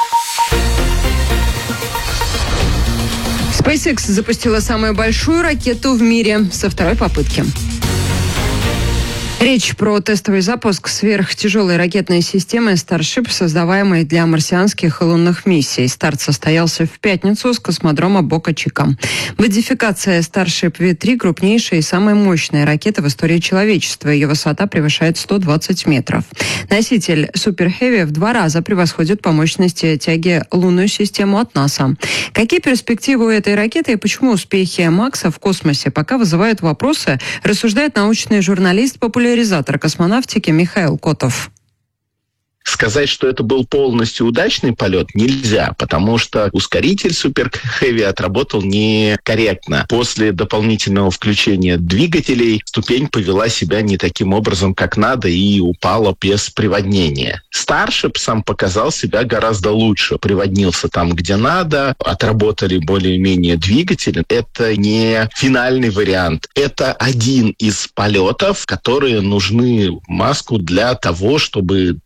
[SPEAKER 1] SpaceX запустила самую большую ракету в мире со второй попытки. Речь про тестовый запуск сверхтяжелой ракетной системы Starship, создаваемой для марсианских и лунных миссий. Старт состоялся в пятницу с космодрома Бока-Чика. Модификация Starship ви три – крупнейшая и самая мощная ракета в истории человечества. Ее высота превышает сто двадцать метров. Носитель Super Heavy в два раза превосходит по мощности тяги лунную систему от НАСА. Какие перспективы у этой ракеты и почему успехи Макса в космосе пока вызывают вопросы, рассуждает научный журналист, популяризатор космонавтики Михаил Котов.
[SPEAKER 25] Сказать, что это был полностью удачный полет, нельзя, потому что ускоритель Super Heavy отработал некорректно. После дополнительного включения двигателей ступень повела себя не таким образом, как надо, и упала без приводнения. Starship сам показал себя гораздо лучше. Приводнился там, где надо, отработали более-менее двигатели. Это не финальный вариант. Это один из полетов, которые нужны Маску для того, чтобы научить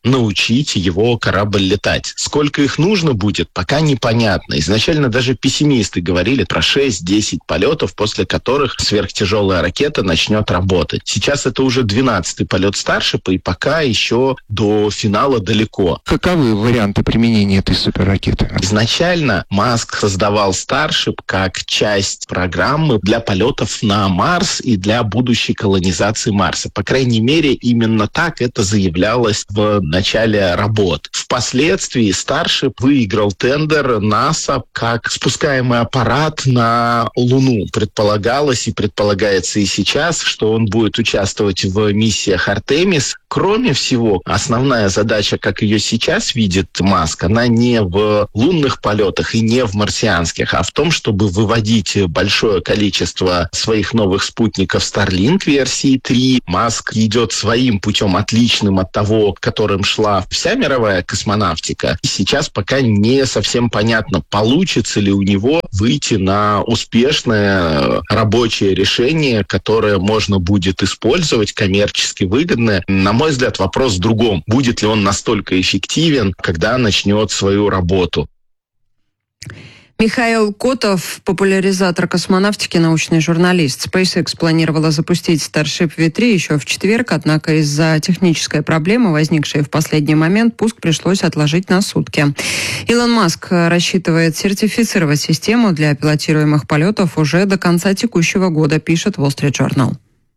[SPEAKER 25] научить его корабль летать. Сколько их нужно будет, пока непонятно. Изначально даже пессимисты говорили про шесть-десять полетов, после которых сверхтяжелая ракета начнет работать. Сейчас это уже двенадцатый полет Старшипа, и пока еще до финала далеко.
[SPEAKER 6] Каковы варианты применения этой суперракеты?
[SPEAKER 25] Изначально Маск создавал Старшип как часть программы для полетов на Марс и для будущей колонизации Марса. По крайней мере, именно так это заявлялось в начале работ. Впоследствии Старшип выиграл тендер НАСА как спускаемый аппарат на Луну. Предполагалось и предполагается и сейчас, что он будет участвовать в миссиях Артемис. Кроме всего, основная задача, как ее сейчас видит Маск, она не в лунных полетах и не в марсианских, а в том, чтобы выводить большое количество своих новых спутников Starlink версии три. Маск идет своим путем, отличным от того, которым шла вся мировая космонавтика. И сейчас пока не совсем понятно, получится ли у него выйти на успешное рабочее решение, которое можно будет использовать, коммерчески выгодное. На мой взгляд, вопрос в другом. Будет ли он настолько эффективен, когда начнет свою работу?
[SPEAKER 1] Михаил Котов, популяризатор космонавтики, научный журналист. SpaceX планировала запустить Starship ви три еще в четверг, однако из-за технической проблемы, возникшей в последний момент, пуск пришлось отложить на сутки. Илон Маск рассчитывает сертифицировать систему для пилотируемых полетов уже до конца текущего года, пишет Wall Street Journal.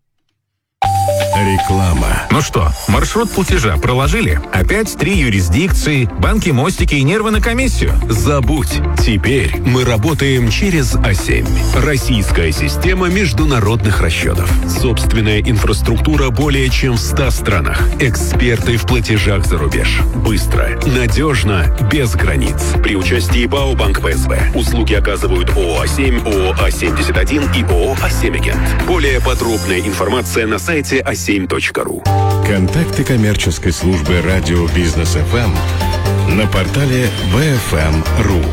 [SPEAKER 3] Реклама. Ну что, маршрут платежа проложили? Опять три юрисдикции, банки, мостики и нервы на комиссию? Забудь. Теперь мы работаем через а семь. Российская система международных расчетов. Собственная инфраструктура более чем в ста странах. Эксперты в платежах за рубеж. Быстро, надежно, без границ. При участии БАО Банк ПСБ. Услуги оказывают ООО а семь, ООО а семьдесят один и ООО а семь Агент. Более подробная информация на сайте а семь точка ру.
[SPEAKER 18] Контакты коммерческой службы радио Бизнес эф эм на портале бэ эф эм точка ру.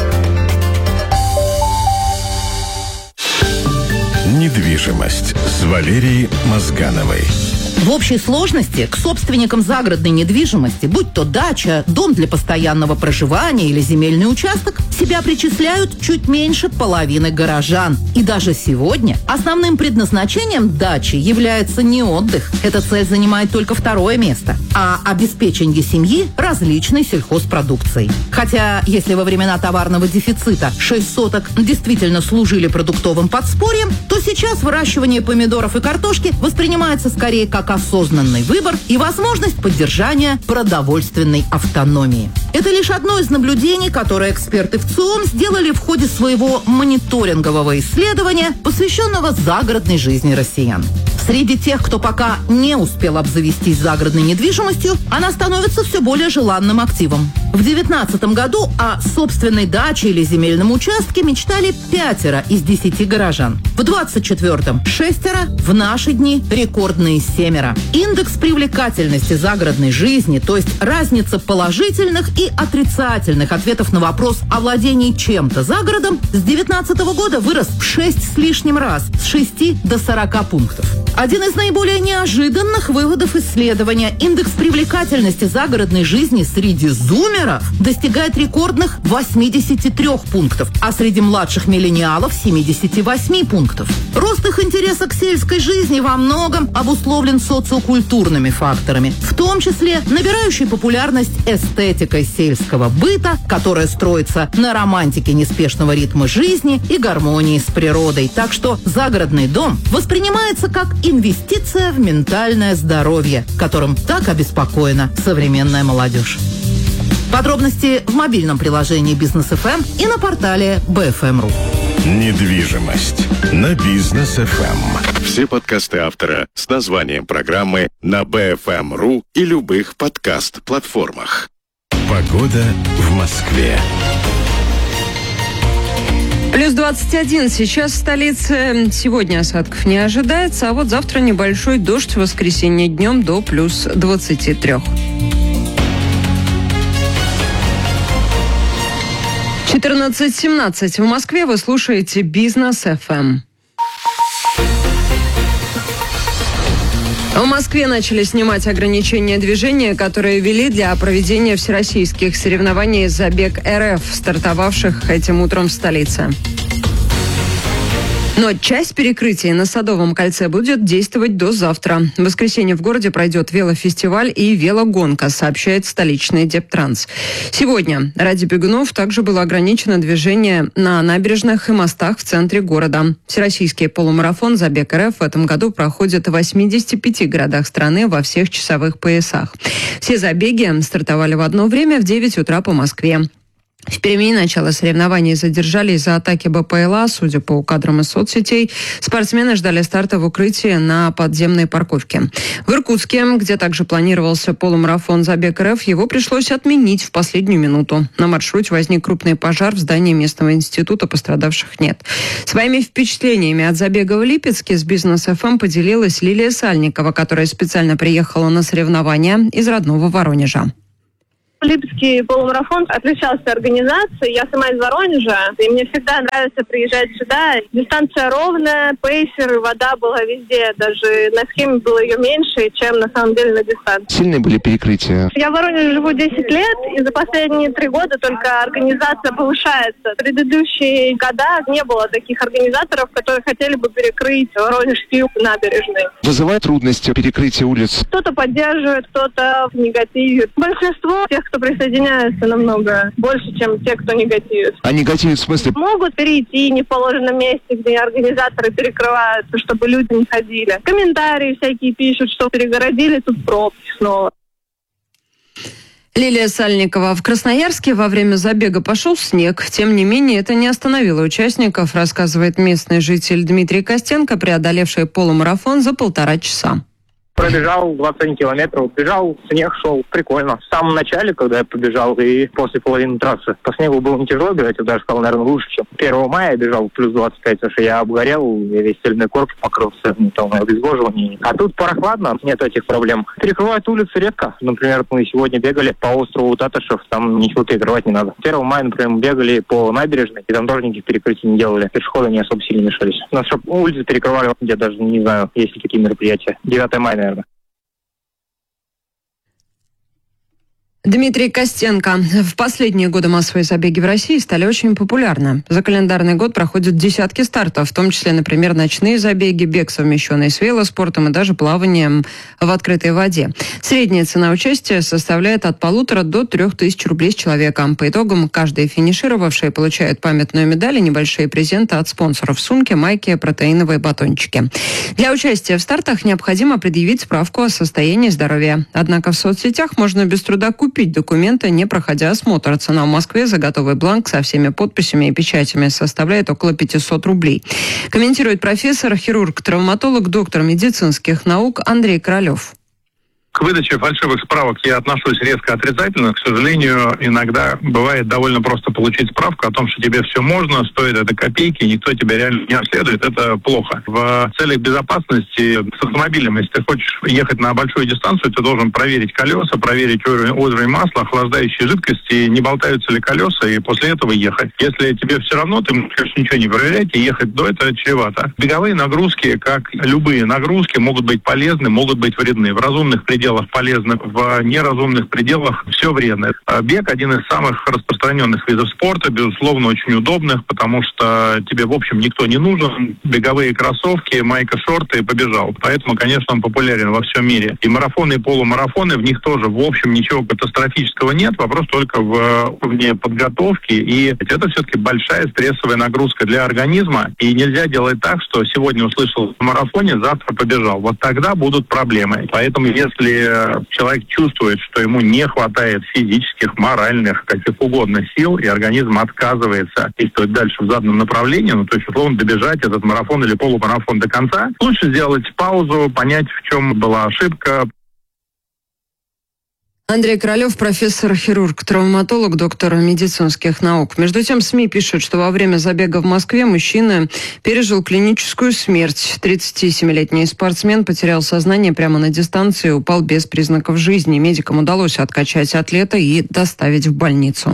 [SPEAKER 18] Недвижимость с Валерией Мозгановой.
[SPEAKER 7] В общей сложности к собственникам загородной недвижимости, будь то дача, дом для постоянного проживания или земельный участок, себя причисляют чуть меньше половины горожан. И даже сегодня основным предназначением дачи является не отдых. Эта цель занимает только второе место, а обеспечение семьи различной сельхозпродукцией. Хотя, если во времена товарного дефицита шесть соток действительно служили продуктовым подспорьем, то сейчас выращивание помидоров и картошки воспринимается скорее как осознанный выбор и возможность поддержания продовольственной автономии. Это лишь одно из наблюдений, которые эксперты в ЦИОМ сделали в ходе своего мониторингового исследования, посвященного загородной жизни россиян. Среди тех, кто пока не успел обзавестись загородной недвижимостью, она становится все более желанным активом. В две тысячи девятнадцатом году о собственной даче или земельном участке мечтали пятеро из десяти горожан. В двадцать четвёртом – шестеро, в наши дни – рекордные семеро. Индекс привлекательности загородной жизни, то есть разница положительных и отрицательных ответов на вопрос о владении чем-то за городом, с две тысячи девятнадцатого года вырос в шесть с лишним раз, с шести до сорока пунктов. Один из наиболее неожиданных выводов исследования – индекс привлекательности загородной жизни среди зумеров достигает рекордных восьмидесяти трёх пунктов, а среди младших миллениалов – семидесяти восьми пунктов. Рост их интереса к сельской жизни во многом обусловлен социокультурными факторами, в том числе набирающей популярность эстетикой сельского быта, которая строится на романтике неспешного ритма жизни и гармонии с природой. Так что загородный дом воспринимается как инвестиция в ментальное здоровье, которым так обеспокоена современная молодежь. Подробности в мобильном приложении Бизнес эф эм и на портале бэ эф эм точка ру.
[SPEAKER 18] Недвижимость на Бизнес эф эм. Все подкасты автора с названием программы на бэ эф эм точка ру и любых подкаст-платформах. Погода в Москве.
[SPEAKER 1] Плюс двадцать один. Сейчас в столице. Сегодня осадков не ожидается, а вот завтра небольшой дождь, в воскресенье днем до плюс двадцати трёх. четырнадцать семнадцать. В Москве вы слушаете Бизнес эф эм. В Москве начали снимать ограничения движения, которые ввели для проведения всероссийских соревнований «Забег РФ», стартовавших этим утром в столице. Но часть перекрытий на Садовом кольце будет действовать до завтра. В воскресенье в городе пройдет велофестиваль и велогонка, сообщает столичный Дептранс. Сегодня ради бегунов также было ограничено движение на набережных и мостах в центре города. Всероссийский полумарафон «Забег РФ» в этом году проходит в восьмидесяти пяти городах страны во всех часовых поясах. Все забеги стартовали в одно время в девять утра по Москве. В Перми начало соревнований задержали из-за атаки БПЛА. Судя по кадрам из соцсетей, спортсмены ждали старта в укрытии на подземной парковке. В Иркутске, где также планировался полумарафон «Забег РФ», его пришлось отменить в последнюю минуту. На маршруте возник крупный пожар в здании местного института, пострадавших нет. Своими впечатлениями от забега в Липецке с Бизнес-ФМ поделилась Лилия Сальникова, которая специально приехала на соревнования из родного Воронежа.
[SPEAKER 9] Липецкий полумарафон отличался организацией. Я сама из Воронежа, и мне всегда нравится приезжать сюда. Дистанция ровная, пейсер, вода была везде. Даже на схеме было ее меньше, чем на самом деле на дистанции.
[SPEAKER 6] Сильные были перекрытия?
[SPEAKER 9] Я в Воронеже живу десять лет, и за последние три года только организация повышается. В предыдущие года не было таких организаторов, которые хотели бы перекрыть Воронежский набережный.
[SPEAKER 6] Вызывает трудности перекрытия улиц?
[SPEAKER 9] Кто-то поддерживает, кто-то негативит. Большинство тех, кто присоединяется, намного больше, чем те, кто негативит.
[SPEAKER 6] А негативит в смысле?
[SPEAKER 9] Могут перейти не в положенном месте, где организаторы перекрывают, чтобы люди не ходили. Комментарии всякие пишут, что перегородили, тут пробки снова.
[SPEAKER 1] Лилия Сальникова. В Красноярске во время забега пошел снег. Тем не менее, это не остановило участников, рассказывает местный житель Дмитрий Костенко, преодолевший полумарафон за полтора часа.
[SPEAKER 10] Пробежал двадцать один километр, бежал, снег шел, прикольно. В самом начале, когда я побежал, и после половины трассы, по снегу было не тяжело бежать, я даже сказал, наверное, лучше, чем первого мая я бежал плюс двадцать пять, потому что я обгорел, я весь стельной корпус покрылся, ну, там, обезвоживание. А тут прохладно, нет этих проблем. Перекрывают улицы редко. Например, мы сегодня бегали по острову Татышев, там ничего перекрывать не надо. первого мая, например, мы бегали по набережной, и там тоже никаких перекрытий не делали. Пешеходы не особо сильно мешались. У нас чтобы улицы перекрывали, я даже не знаю, есть ли такие мероприятия. девятого мая, наверное.
[SPEAKER 1] Дмитрий Костенко. В последние годы массовые забеги в России стали очень популярны. За календарный год проходят десятки стартов, в том числе, например, ночные забеги, бег, совмещенный с велоспортом и даже плаванием в открытой воде. Средняя цена участия составляет от полутора до трех тысяч рублей с человека. По итогам, каждый финишировавший получает памятную медаль и небольшие презенты от спонсоров: сумки, майки, протеиновые батончики. Для участия в стартах необходимо предъявить справку о состоянии здоровья. Однако в соцсетях можно без труда купить Купить документы, не проходя осмотр. Цена в Москве за готовый бланк со всеми подписями и печатями составляет около пятисот рублей. Комментирует профессор, хирург, травматолог, доктор медицинских наук Андрей Королев.
[SPEAKER 11] К выдаче фальшивых справок я отношусь резко отрицательно. К сожалению, иногда бывает довольно просто получить справку о том, что тебе все можно, стоит это копейки, и никто тебя реально не обследует. Это плохо. В целях безопасности с автомобилем, если ты хочешь ехать на большую дистанцию, ты должен проверить колеса, проверить уровень, уровень масла, охлаждающие жидкости, не болтаются ли колеса, и после этого ехать. Если тебе все равно, ты можешь ничего не проверять и ехать до этого чревато. Беговые нагрузки, как любые нагрузки, могут быть полезны, могут быть вредны. В разумных пределах пределах полезно, в неразумных пределах все вредно. Бег один из самых распространенных видов спорта, безусловно, очень удобных, потому что тебе, в общем, никто не нужен. Беговые кроссовки, майка, шорты, и побежал. Поэтому, конечно, он популярен во всем мире. И марафоны, и полумарафоны, в них тоже, в общем, ничего катастрофического нет. Вопрос только в уровне подготовки. И это все-таки большая стрессовая нагрузка для организма. И нельзя делать так, что сегодня услышал в марафоне, завтра побежал. Вот тогда будут проблемы. Поэтому, если человек чувствует, что ему не хватает физических, моральных, каких угодно сил, и организм отказывается действовать дальше в заданном направлении, ну, то есть, условно, добежать этот марафон или полумарафон до конца, лучше сделать паузу, понять, в чем была ошибка.
[SPEAKER 1] Андрей Королев, профессор, хирург, травматолог, доктор медицинских наук. Между тем, СМИ пишут, что во время забега в Москве мужчина пережил клиническую смерть. тридцатисемилетний спортсмен потерял сознание прямо на дистанции и упал без признаков жизни. Медикам удалось откачать атлета и доставить в больницу.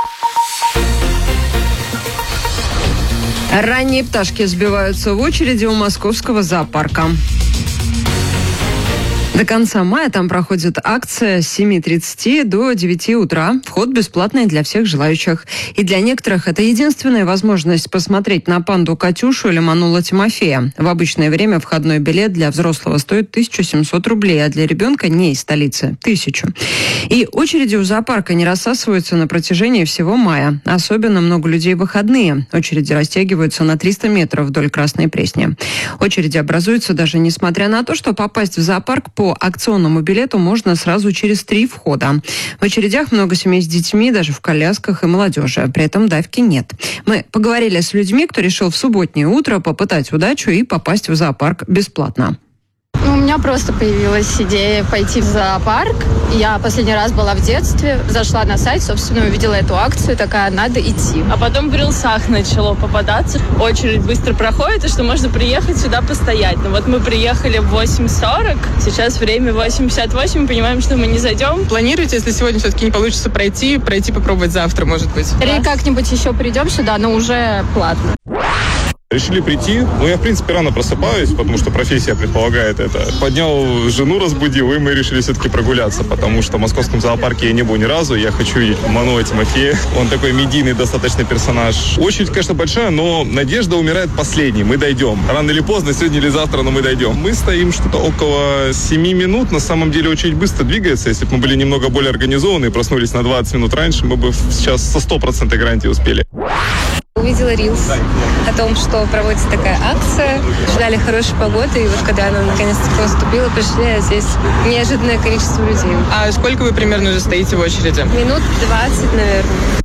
[SPEAKER 1] Ранние пташки сбиваются в очереди у московского зоопарка. До конца мая там проходит акция с семи тридцати до девяти утра. Вход бесплатный для всех желающих. И для некоторых это единственная возможность посмотреть на панду Катюшу или Манула Тимофея. В обычное время входной билет для взрослого стоит тысячу семьсот рублей, а для ребенка не из столицы – тысячу. И очереди у зоопарка не рассасываются на протяжении всего мая. Особенно много людей в выходные. Очереди растягиваются на триста метров вдоль Красной Пресни. Очереди образуются даже несмотря на то, что попасть в зоопарк по акционному билету можно сразу через три входа. В очередях много семей с детьми, даже в колясках и молодежи. При этом давки нет. Мы поговорили с людьми, кто решил в субботнее утро попытать удачу и попасть в зоопарк бесплатно.
[SPEAKER 12] У меня просто появилась идея пойти в зоопарк. Я последний раз была в детстве, зашла на сайт, собственно, увидела эту акцию, такая, надо идти.
[SPEAKER 13] А потом в рилсах начало попадаться. Очередь быстро проходит, и что можно приехать сюда постоять. Ну вот мы приехали в восемь сорок, сейчас время восемь пятьдесят восемь, мы понимаем, что мы не зайдем.
[SPEAKER 23] Планируете, если сегодня все-таки не получится пройти, пройти попробовать завтра, может быть?
[SPEAKER 12] Или как-нибудь еще придем сюда, но уже платно.
[SPEAKER 14] Решили прийти. Ну, я, в принципе, рано просыпаюсь, потому что профессия предполагает это. Поднял жену, разбудил, и мы решили все-таки прогуляться, потому что в московском зоопарке я не был ни разу. Я хочу видеть Манула Тимофея. Он такой медийный достаточно персонаж. Очередь, конечно, большая, но надежда умирает последней. Мы дойдем. Рано или поздно, сегодня или завтра, но мы дойдем. Мы стоим что-то около семи минут. На самом деле очередь быстро двигается. Если бы мы были немного более организованы и проснулись на двадцать минут раньше, мы бы сейчас со стопроцентной гарантией успели.
[SPEAKER 15] Увидела рилс о том, что проводится такая акция. Ждали хорошей погоды, и вот когда она наконец-то наступила, пришли, а здесь неожиданное количество людей.
[SPEAKER 23] А сколько вы примерно уже стоите в очереди?
[SPEAKER 15] Минут двадцать, наверное.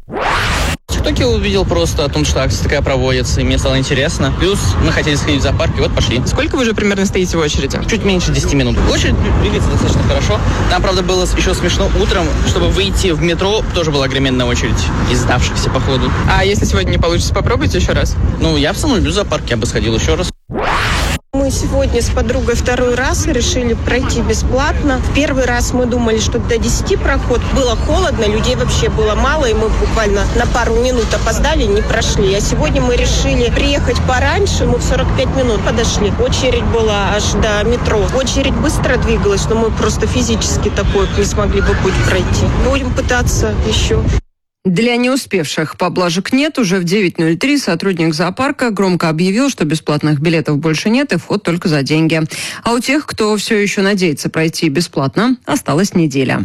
[SPEAKER 16] В ТикТоке увидел просто о том, что акция такая проводится, и мне стало интересно. Плюс мы хотели сходить в зоопарк, и вот пошли.
[SPEAKER 23] Сколько вы уже примерно стоите в очереди?
[SPEAKER 16] Чуть меньше десяти минут. Очередь двигается достаточно хорошо. Там, правда, было еще смешно утром, чтобы выйти в метро, тоже была огроменная очередь из сдавшихся, походу.
[SPEAKER 23] А если сегодня не получится, попробуйте еще раз?
[SPEAKER 16] Ну, я в самом люблю зоопарк, я бы сходил еще раз.
[SPEAKER 26] Мы сегодня с подругой второй раз решили пройти бесплатно. В первый раз мы думали, что до десяти проход. Было холодно, людей вообще было мало, и мы буквально на пару минут опоздали, не прошли. А сегодня мы решили приехать пораньше, мы в сорок пять минут подошли. Очередь была аж до метро. Очередь быстро двигалась, но мы просто физически такой не смогли бы путь пройти. Будем пытаться еще.
[SPEAKER 1] Для не успевших поблажек нет. Уже в девять ноль три сотрудник зоопарка громко объявил, что бесплатных билетов больше нет и вход только за деньги. А у тех, кто все еще надеется пройти бесплатно, осталась неделя.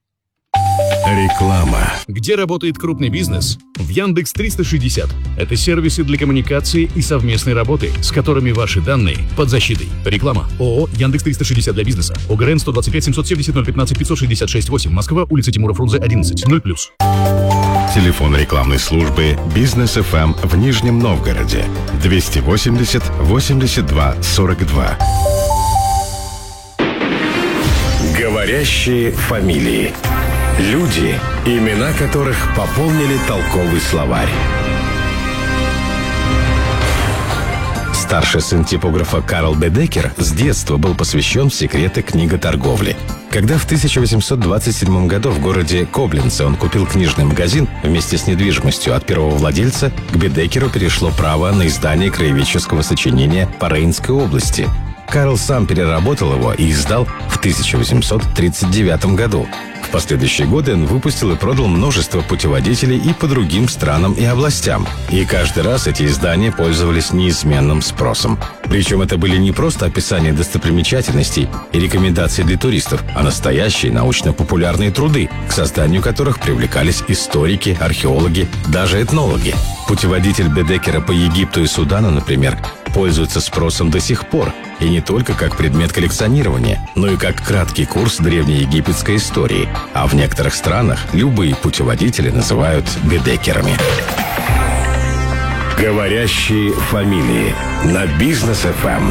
[SPEAKER 18] Реклама.
[SPEAKER 27] Где работает крупный бизнес? В Яндекс триста шестьдесят. Это сервисы для коммуникации и совместной работы, с которыми ваши данные под защитой. Реклама. ООО «Яндекс триста шестьдесят» для бизнеса. ОГРН сто двадцать пять семьсот семьдесят ноль пятнадцать пятьсот шестьдесят шесть восемь. Москва, улица Тимура Фрунзе, одиннадцать. ноль плюс.
[SPEAKER 18] Телефон рекламной службы «Бизнес эф эм» в Нижнем Новгороде. двести восемьдесят восемьдесят два сорок два. Говорящие фамилии. Люди, имена которых пополнили толковый словарь. Старший сын типографа Карл Бедекер с детства был посвящен в секреты книготорговли. Когда в тысяча восемьсот двадцать седьмом году в городе Коблинце он купил книжный магазин вместе с недвижимостью от первого владельца, к Бедекеру перешло право на издание краеведческого сочинения по Рейнской области. Карл сам переработал его и издал в тысяча восемьсот тридцать девятом году. В последующие годы он выпустил и продал множество путеводителей и по другим странам и областям. И каждый раз эти издания пользовались неизменным спросом. Причем это были не просто описания достопримечательностей и рекомендации для туристов, а настоящие научно-популярные труды, к созданию которых привлекались историки, археологи, даже этнологи. Путеводитель Бедекера по Египту и Судану, например, пользуется спросом до сих пор, и не только как предмет коллекционирования, но и как краткий курс древнеегипетской истории. А в некоторых странах любые путеводители называют бедекерами. Говорящие фамилии на Бизнес эф эм.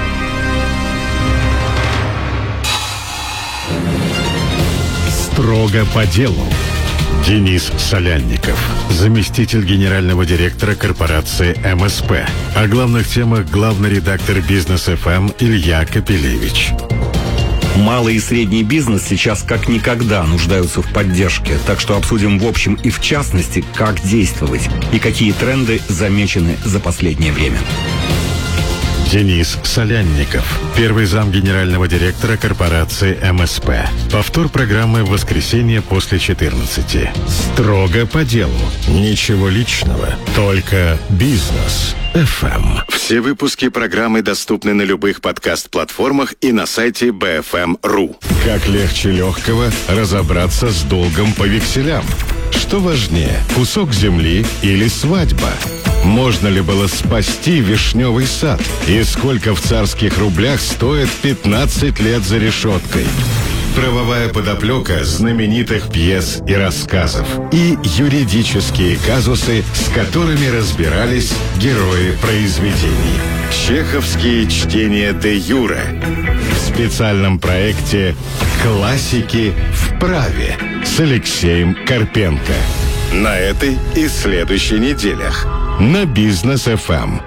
[SPEAKER 18] Строго по делу. Денис Солянников, заместитель генерального директора корпорации эм эс пэ. О главных темах главный редактор Бизнес эф эм Илья Капелевич.
[SPEAKER 28] Малый и средний бизнес сейчас как никогда нуждаются в поддержке, так что обсудим в общем и в частности, как действовать и какие тренды замечены за последнее время.
[SPEAKER 18] Денис Солянников, первый зам генерального директора корпорации эм эс пэ. Повтор программы в воскресенье после четырнадцати. Строго по делу. Ничего личного. Только бизнес. эф эм. Все выпуски программы доступны на любых подкаст-платформах и на сайте би эф эм точка ру. Как легче легкого разобраться с долгом по векселям? Что важнее, кусок земли или свадьба? Можно ли было спасти вишневый сад? И сколько в царских рублях стоит пятнадцать лет за решеткой? Правовая подоплека знаменитых пьес и рассказов. И юридические казусы, с которыми разбирались герои произведений. Чеховские чтения де юре. В специальном проекте «Классики в праве» с Алексеем Карпенко. На этой и следующей неделях на Бизнес эф эм.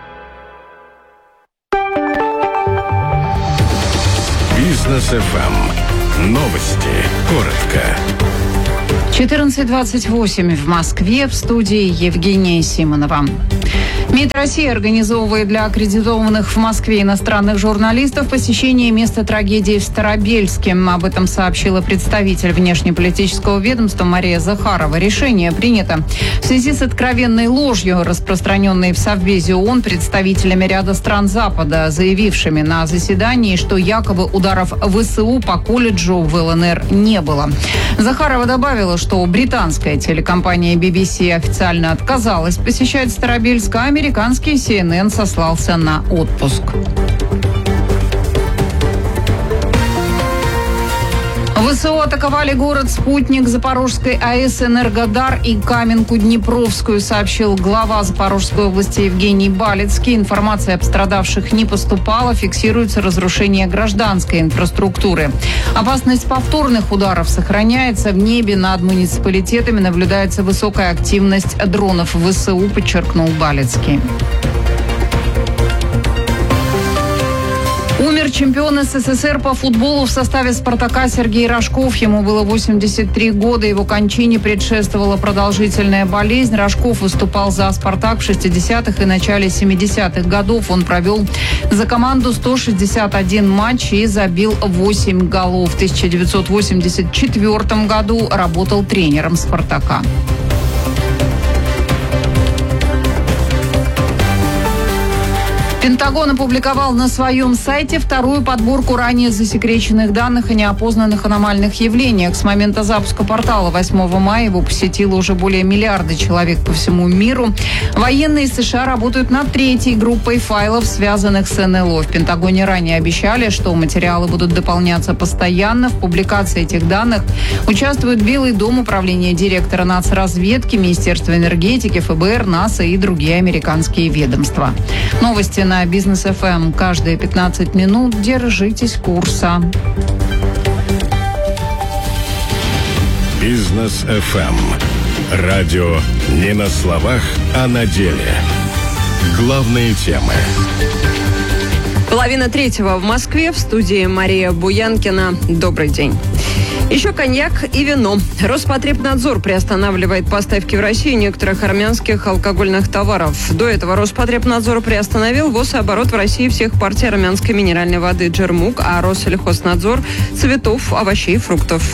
[SPEAKER 18] Бизнес эф эм. Новости. Коротко.
[SPEAKER 2] четырнадцать двадцать восемь в Москве, в студии Евгения Симонова. МИД России организовывает для аккредитованных в Москве иностранных журналистов посещение места трагедии в Старобельске. Об этом сообщила представитель внешнеполитического ведомства Мария Захарова. Решение принято в связи с откровенной ложью, распространенной в Совбезе ООН представителями ряда стран Запада, заявившими на заседании, что якобы ударов ВСУ по колледжу в эл эн эр не было. Захарова добавила, что британская телекомпания би би си официально отказалась посещать Старобельск, а американский си эн эн сослался на отпуск. ВСУ атаковали город-спутник Запорожской АЭС «Энергодар» и Каменку-Днепровскую, сообщил глава Запорожской области Евгений Балицкий. Информация о пострадавших не поступала, фиксируется разрушение гражданской инфраструктуры. Опасность повторных ударов сохраняется. В небе над муниципалитетами наблюдается высокая активность дронов ВСУ, подчеркнул Балицкий. Умер чемпион эс эс эс эр по футболу в составе «Спартака» Сергей Рожков. Ему было восемьдесят три года. Его кончине предшествовала продолжительная болезнь. Рожков выступал за «Спартак» в шестидесятых и начале семидесятых годов. Он провел за команду сто шестьдесят один матч и забил восемь голов. В тысяча девятьсот восемьдесят четвёртом году работал тренером «Спартака». Пентагон опубликовал на своем сайте вторую подборку ранее засекреченных данных о неопознанных аномальных явлениях. С момента запуска портала восьмого мая его посетило уже более миллиарда человек по всему миру. Военные США работают над третьей группой файлов, связанных с эн эл о. В Пентагоне ранее обещали, что материалы будут дополняться постоянно. В публикации этих данных участвуют Белый дом, Управление директора нацразведки, Министерство энергетики, эф бэ эр, НАСА и другие американские ведомства. Новости на Бизнес эф эм. Каждые пятнадцать минут держитесь курса.
[SPEAKER 18] Бизнес эф эм. Радио не на словах, а на деле. Главные темы.
[SPEAKER 1] Половина третьего в Москве. В студии Мария Буянкина. Добрый день. Еще коньяк и вино. Роспотребнадзор приостанавливает поставки в Россию некоторых армянских алкогольных товаров. До этого Роспотребнадзор приостановил ввоз и оборот в России всех партий армянской минеральной воды «Джермук», а Россельхознадзор – цветов, овощей и фруктов.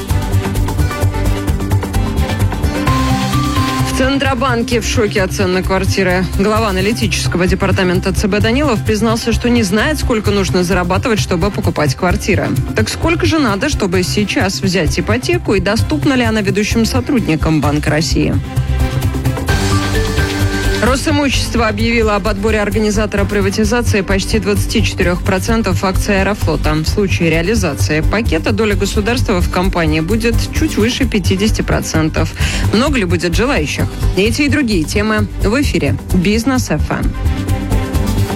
[SPEAKER 1] В Центробанке в шоке от цен на квартиры. Глава аналитического департамента цэ бэ Данилов признался, что не знает, сколько нужно зарабатывать, чтобы покупать квартиры. Так сколько же надо, чтобы сейчас взять ипотеку, и доступна ли она ведущим сотрудникам Банка России? Росимущество объявило об отборе организатора приватизации почти двадцати четырёх процентов акций «Аэрофлота». В случае реализации пакета доля государства в компании будет чуть выше пятидесяти процентов. Много ли будет желающих? Эти и другие темы в эфире «Бизнес эф эм».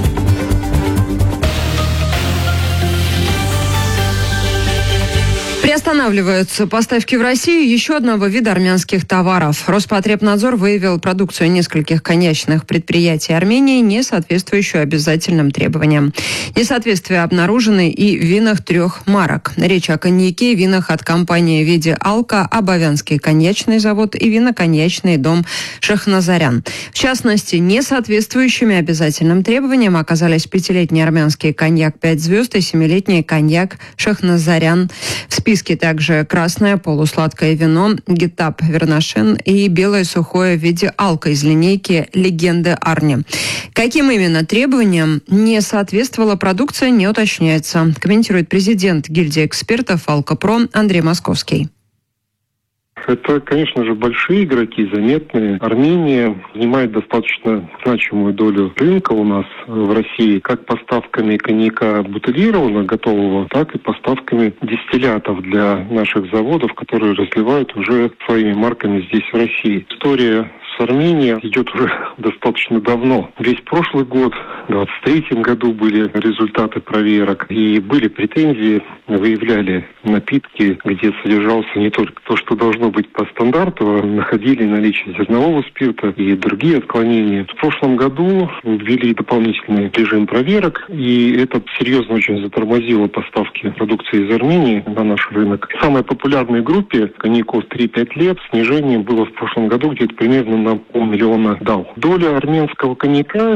[SPEAKER 1] При Приостанавливаются поставки в Россию еще одного вида армянских товаров. Роспотребнадзор выявил продукцию нескольких коньячных предприятий Армении, не соответствующую обязательным требованиям. Несоответствия обнаружены и в винах трех марок. Речь о коньяке и винах от компании «Види Алка», Абовянский коньячный завод и виноконьячный дом «Шахназарян». В частности, несоответствующими обязательным требованиям оказались пятилетний армянский коньяк «Пять звезд» и семилетний коньяк «Шахназарян». В списке также красное полусладкое вино «Гитап Вернашен» и белое сухое в виде алка из линейки «Легенды Арни». Каким именно требованиям не соответствовала продукция, не уточняется, комментирует президент гильдии экспертов «Алкопром» Андрей Московский.
[SPEAKER 4] Это, конечно же, большие игроки, заметные. Армения занимает достаточно значимую долю рынка у нас в России, как поставками коньяка бутылированного, готового, так и поставками дистиллятов для наших заводов, которые разливают уже своими марками здесь, в России. История с Арменией идет уже достаточно давно. Весь прошлый год, в двадцать третьем году были результаты проверок, и были претензии, выявляли напитки, где содержался не только то, что должно быть по стандарту, а находили наличие зернового спирта и другие отклонения. В прошлом году ввели дополнительный режим проверок, и это серьезно очень затормозило поставки продукции из Армении на наш рынок. В самой популярной группе коньяков три-пять лет снижение было в прошлом году где-то примерно на полмиллиона дал. Доля армянского коньяка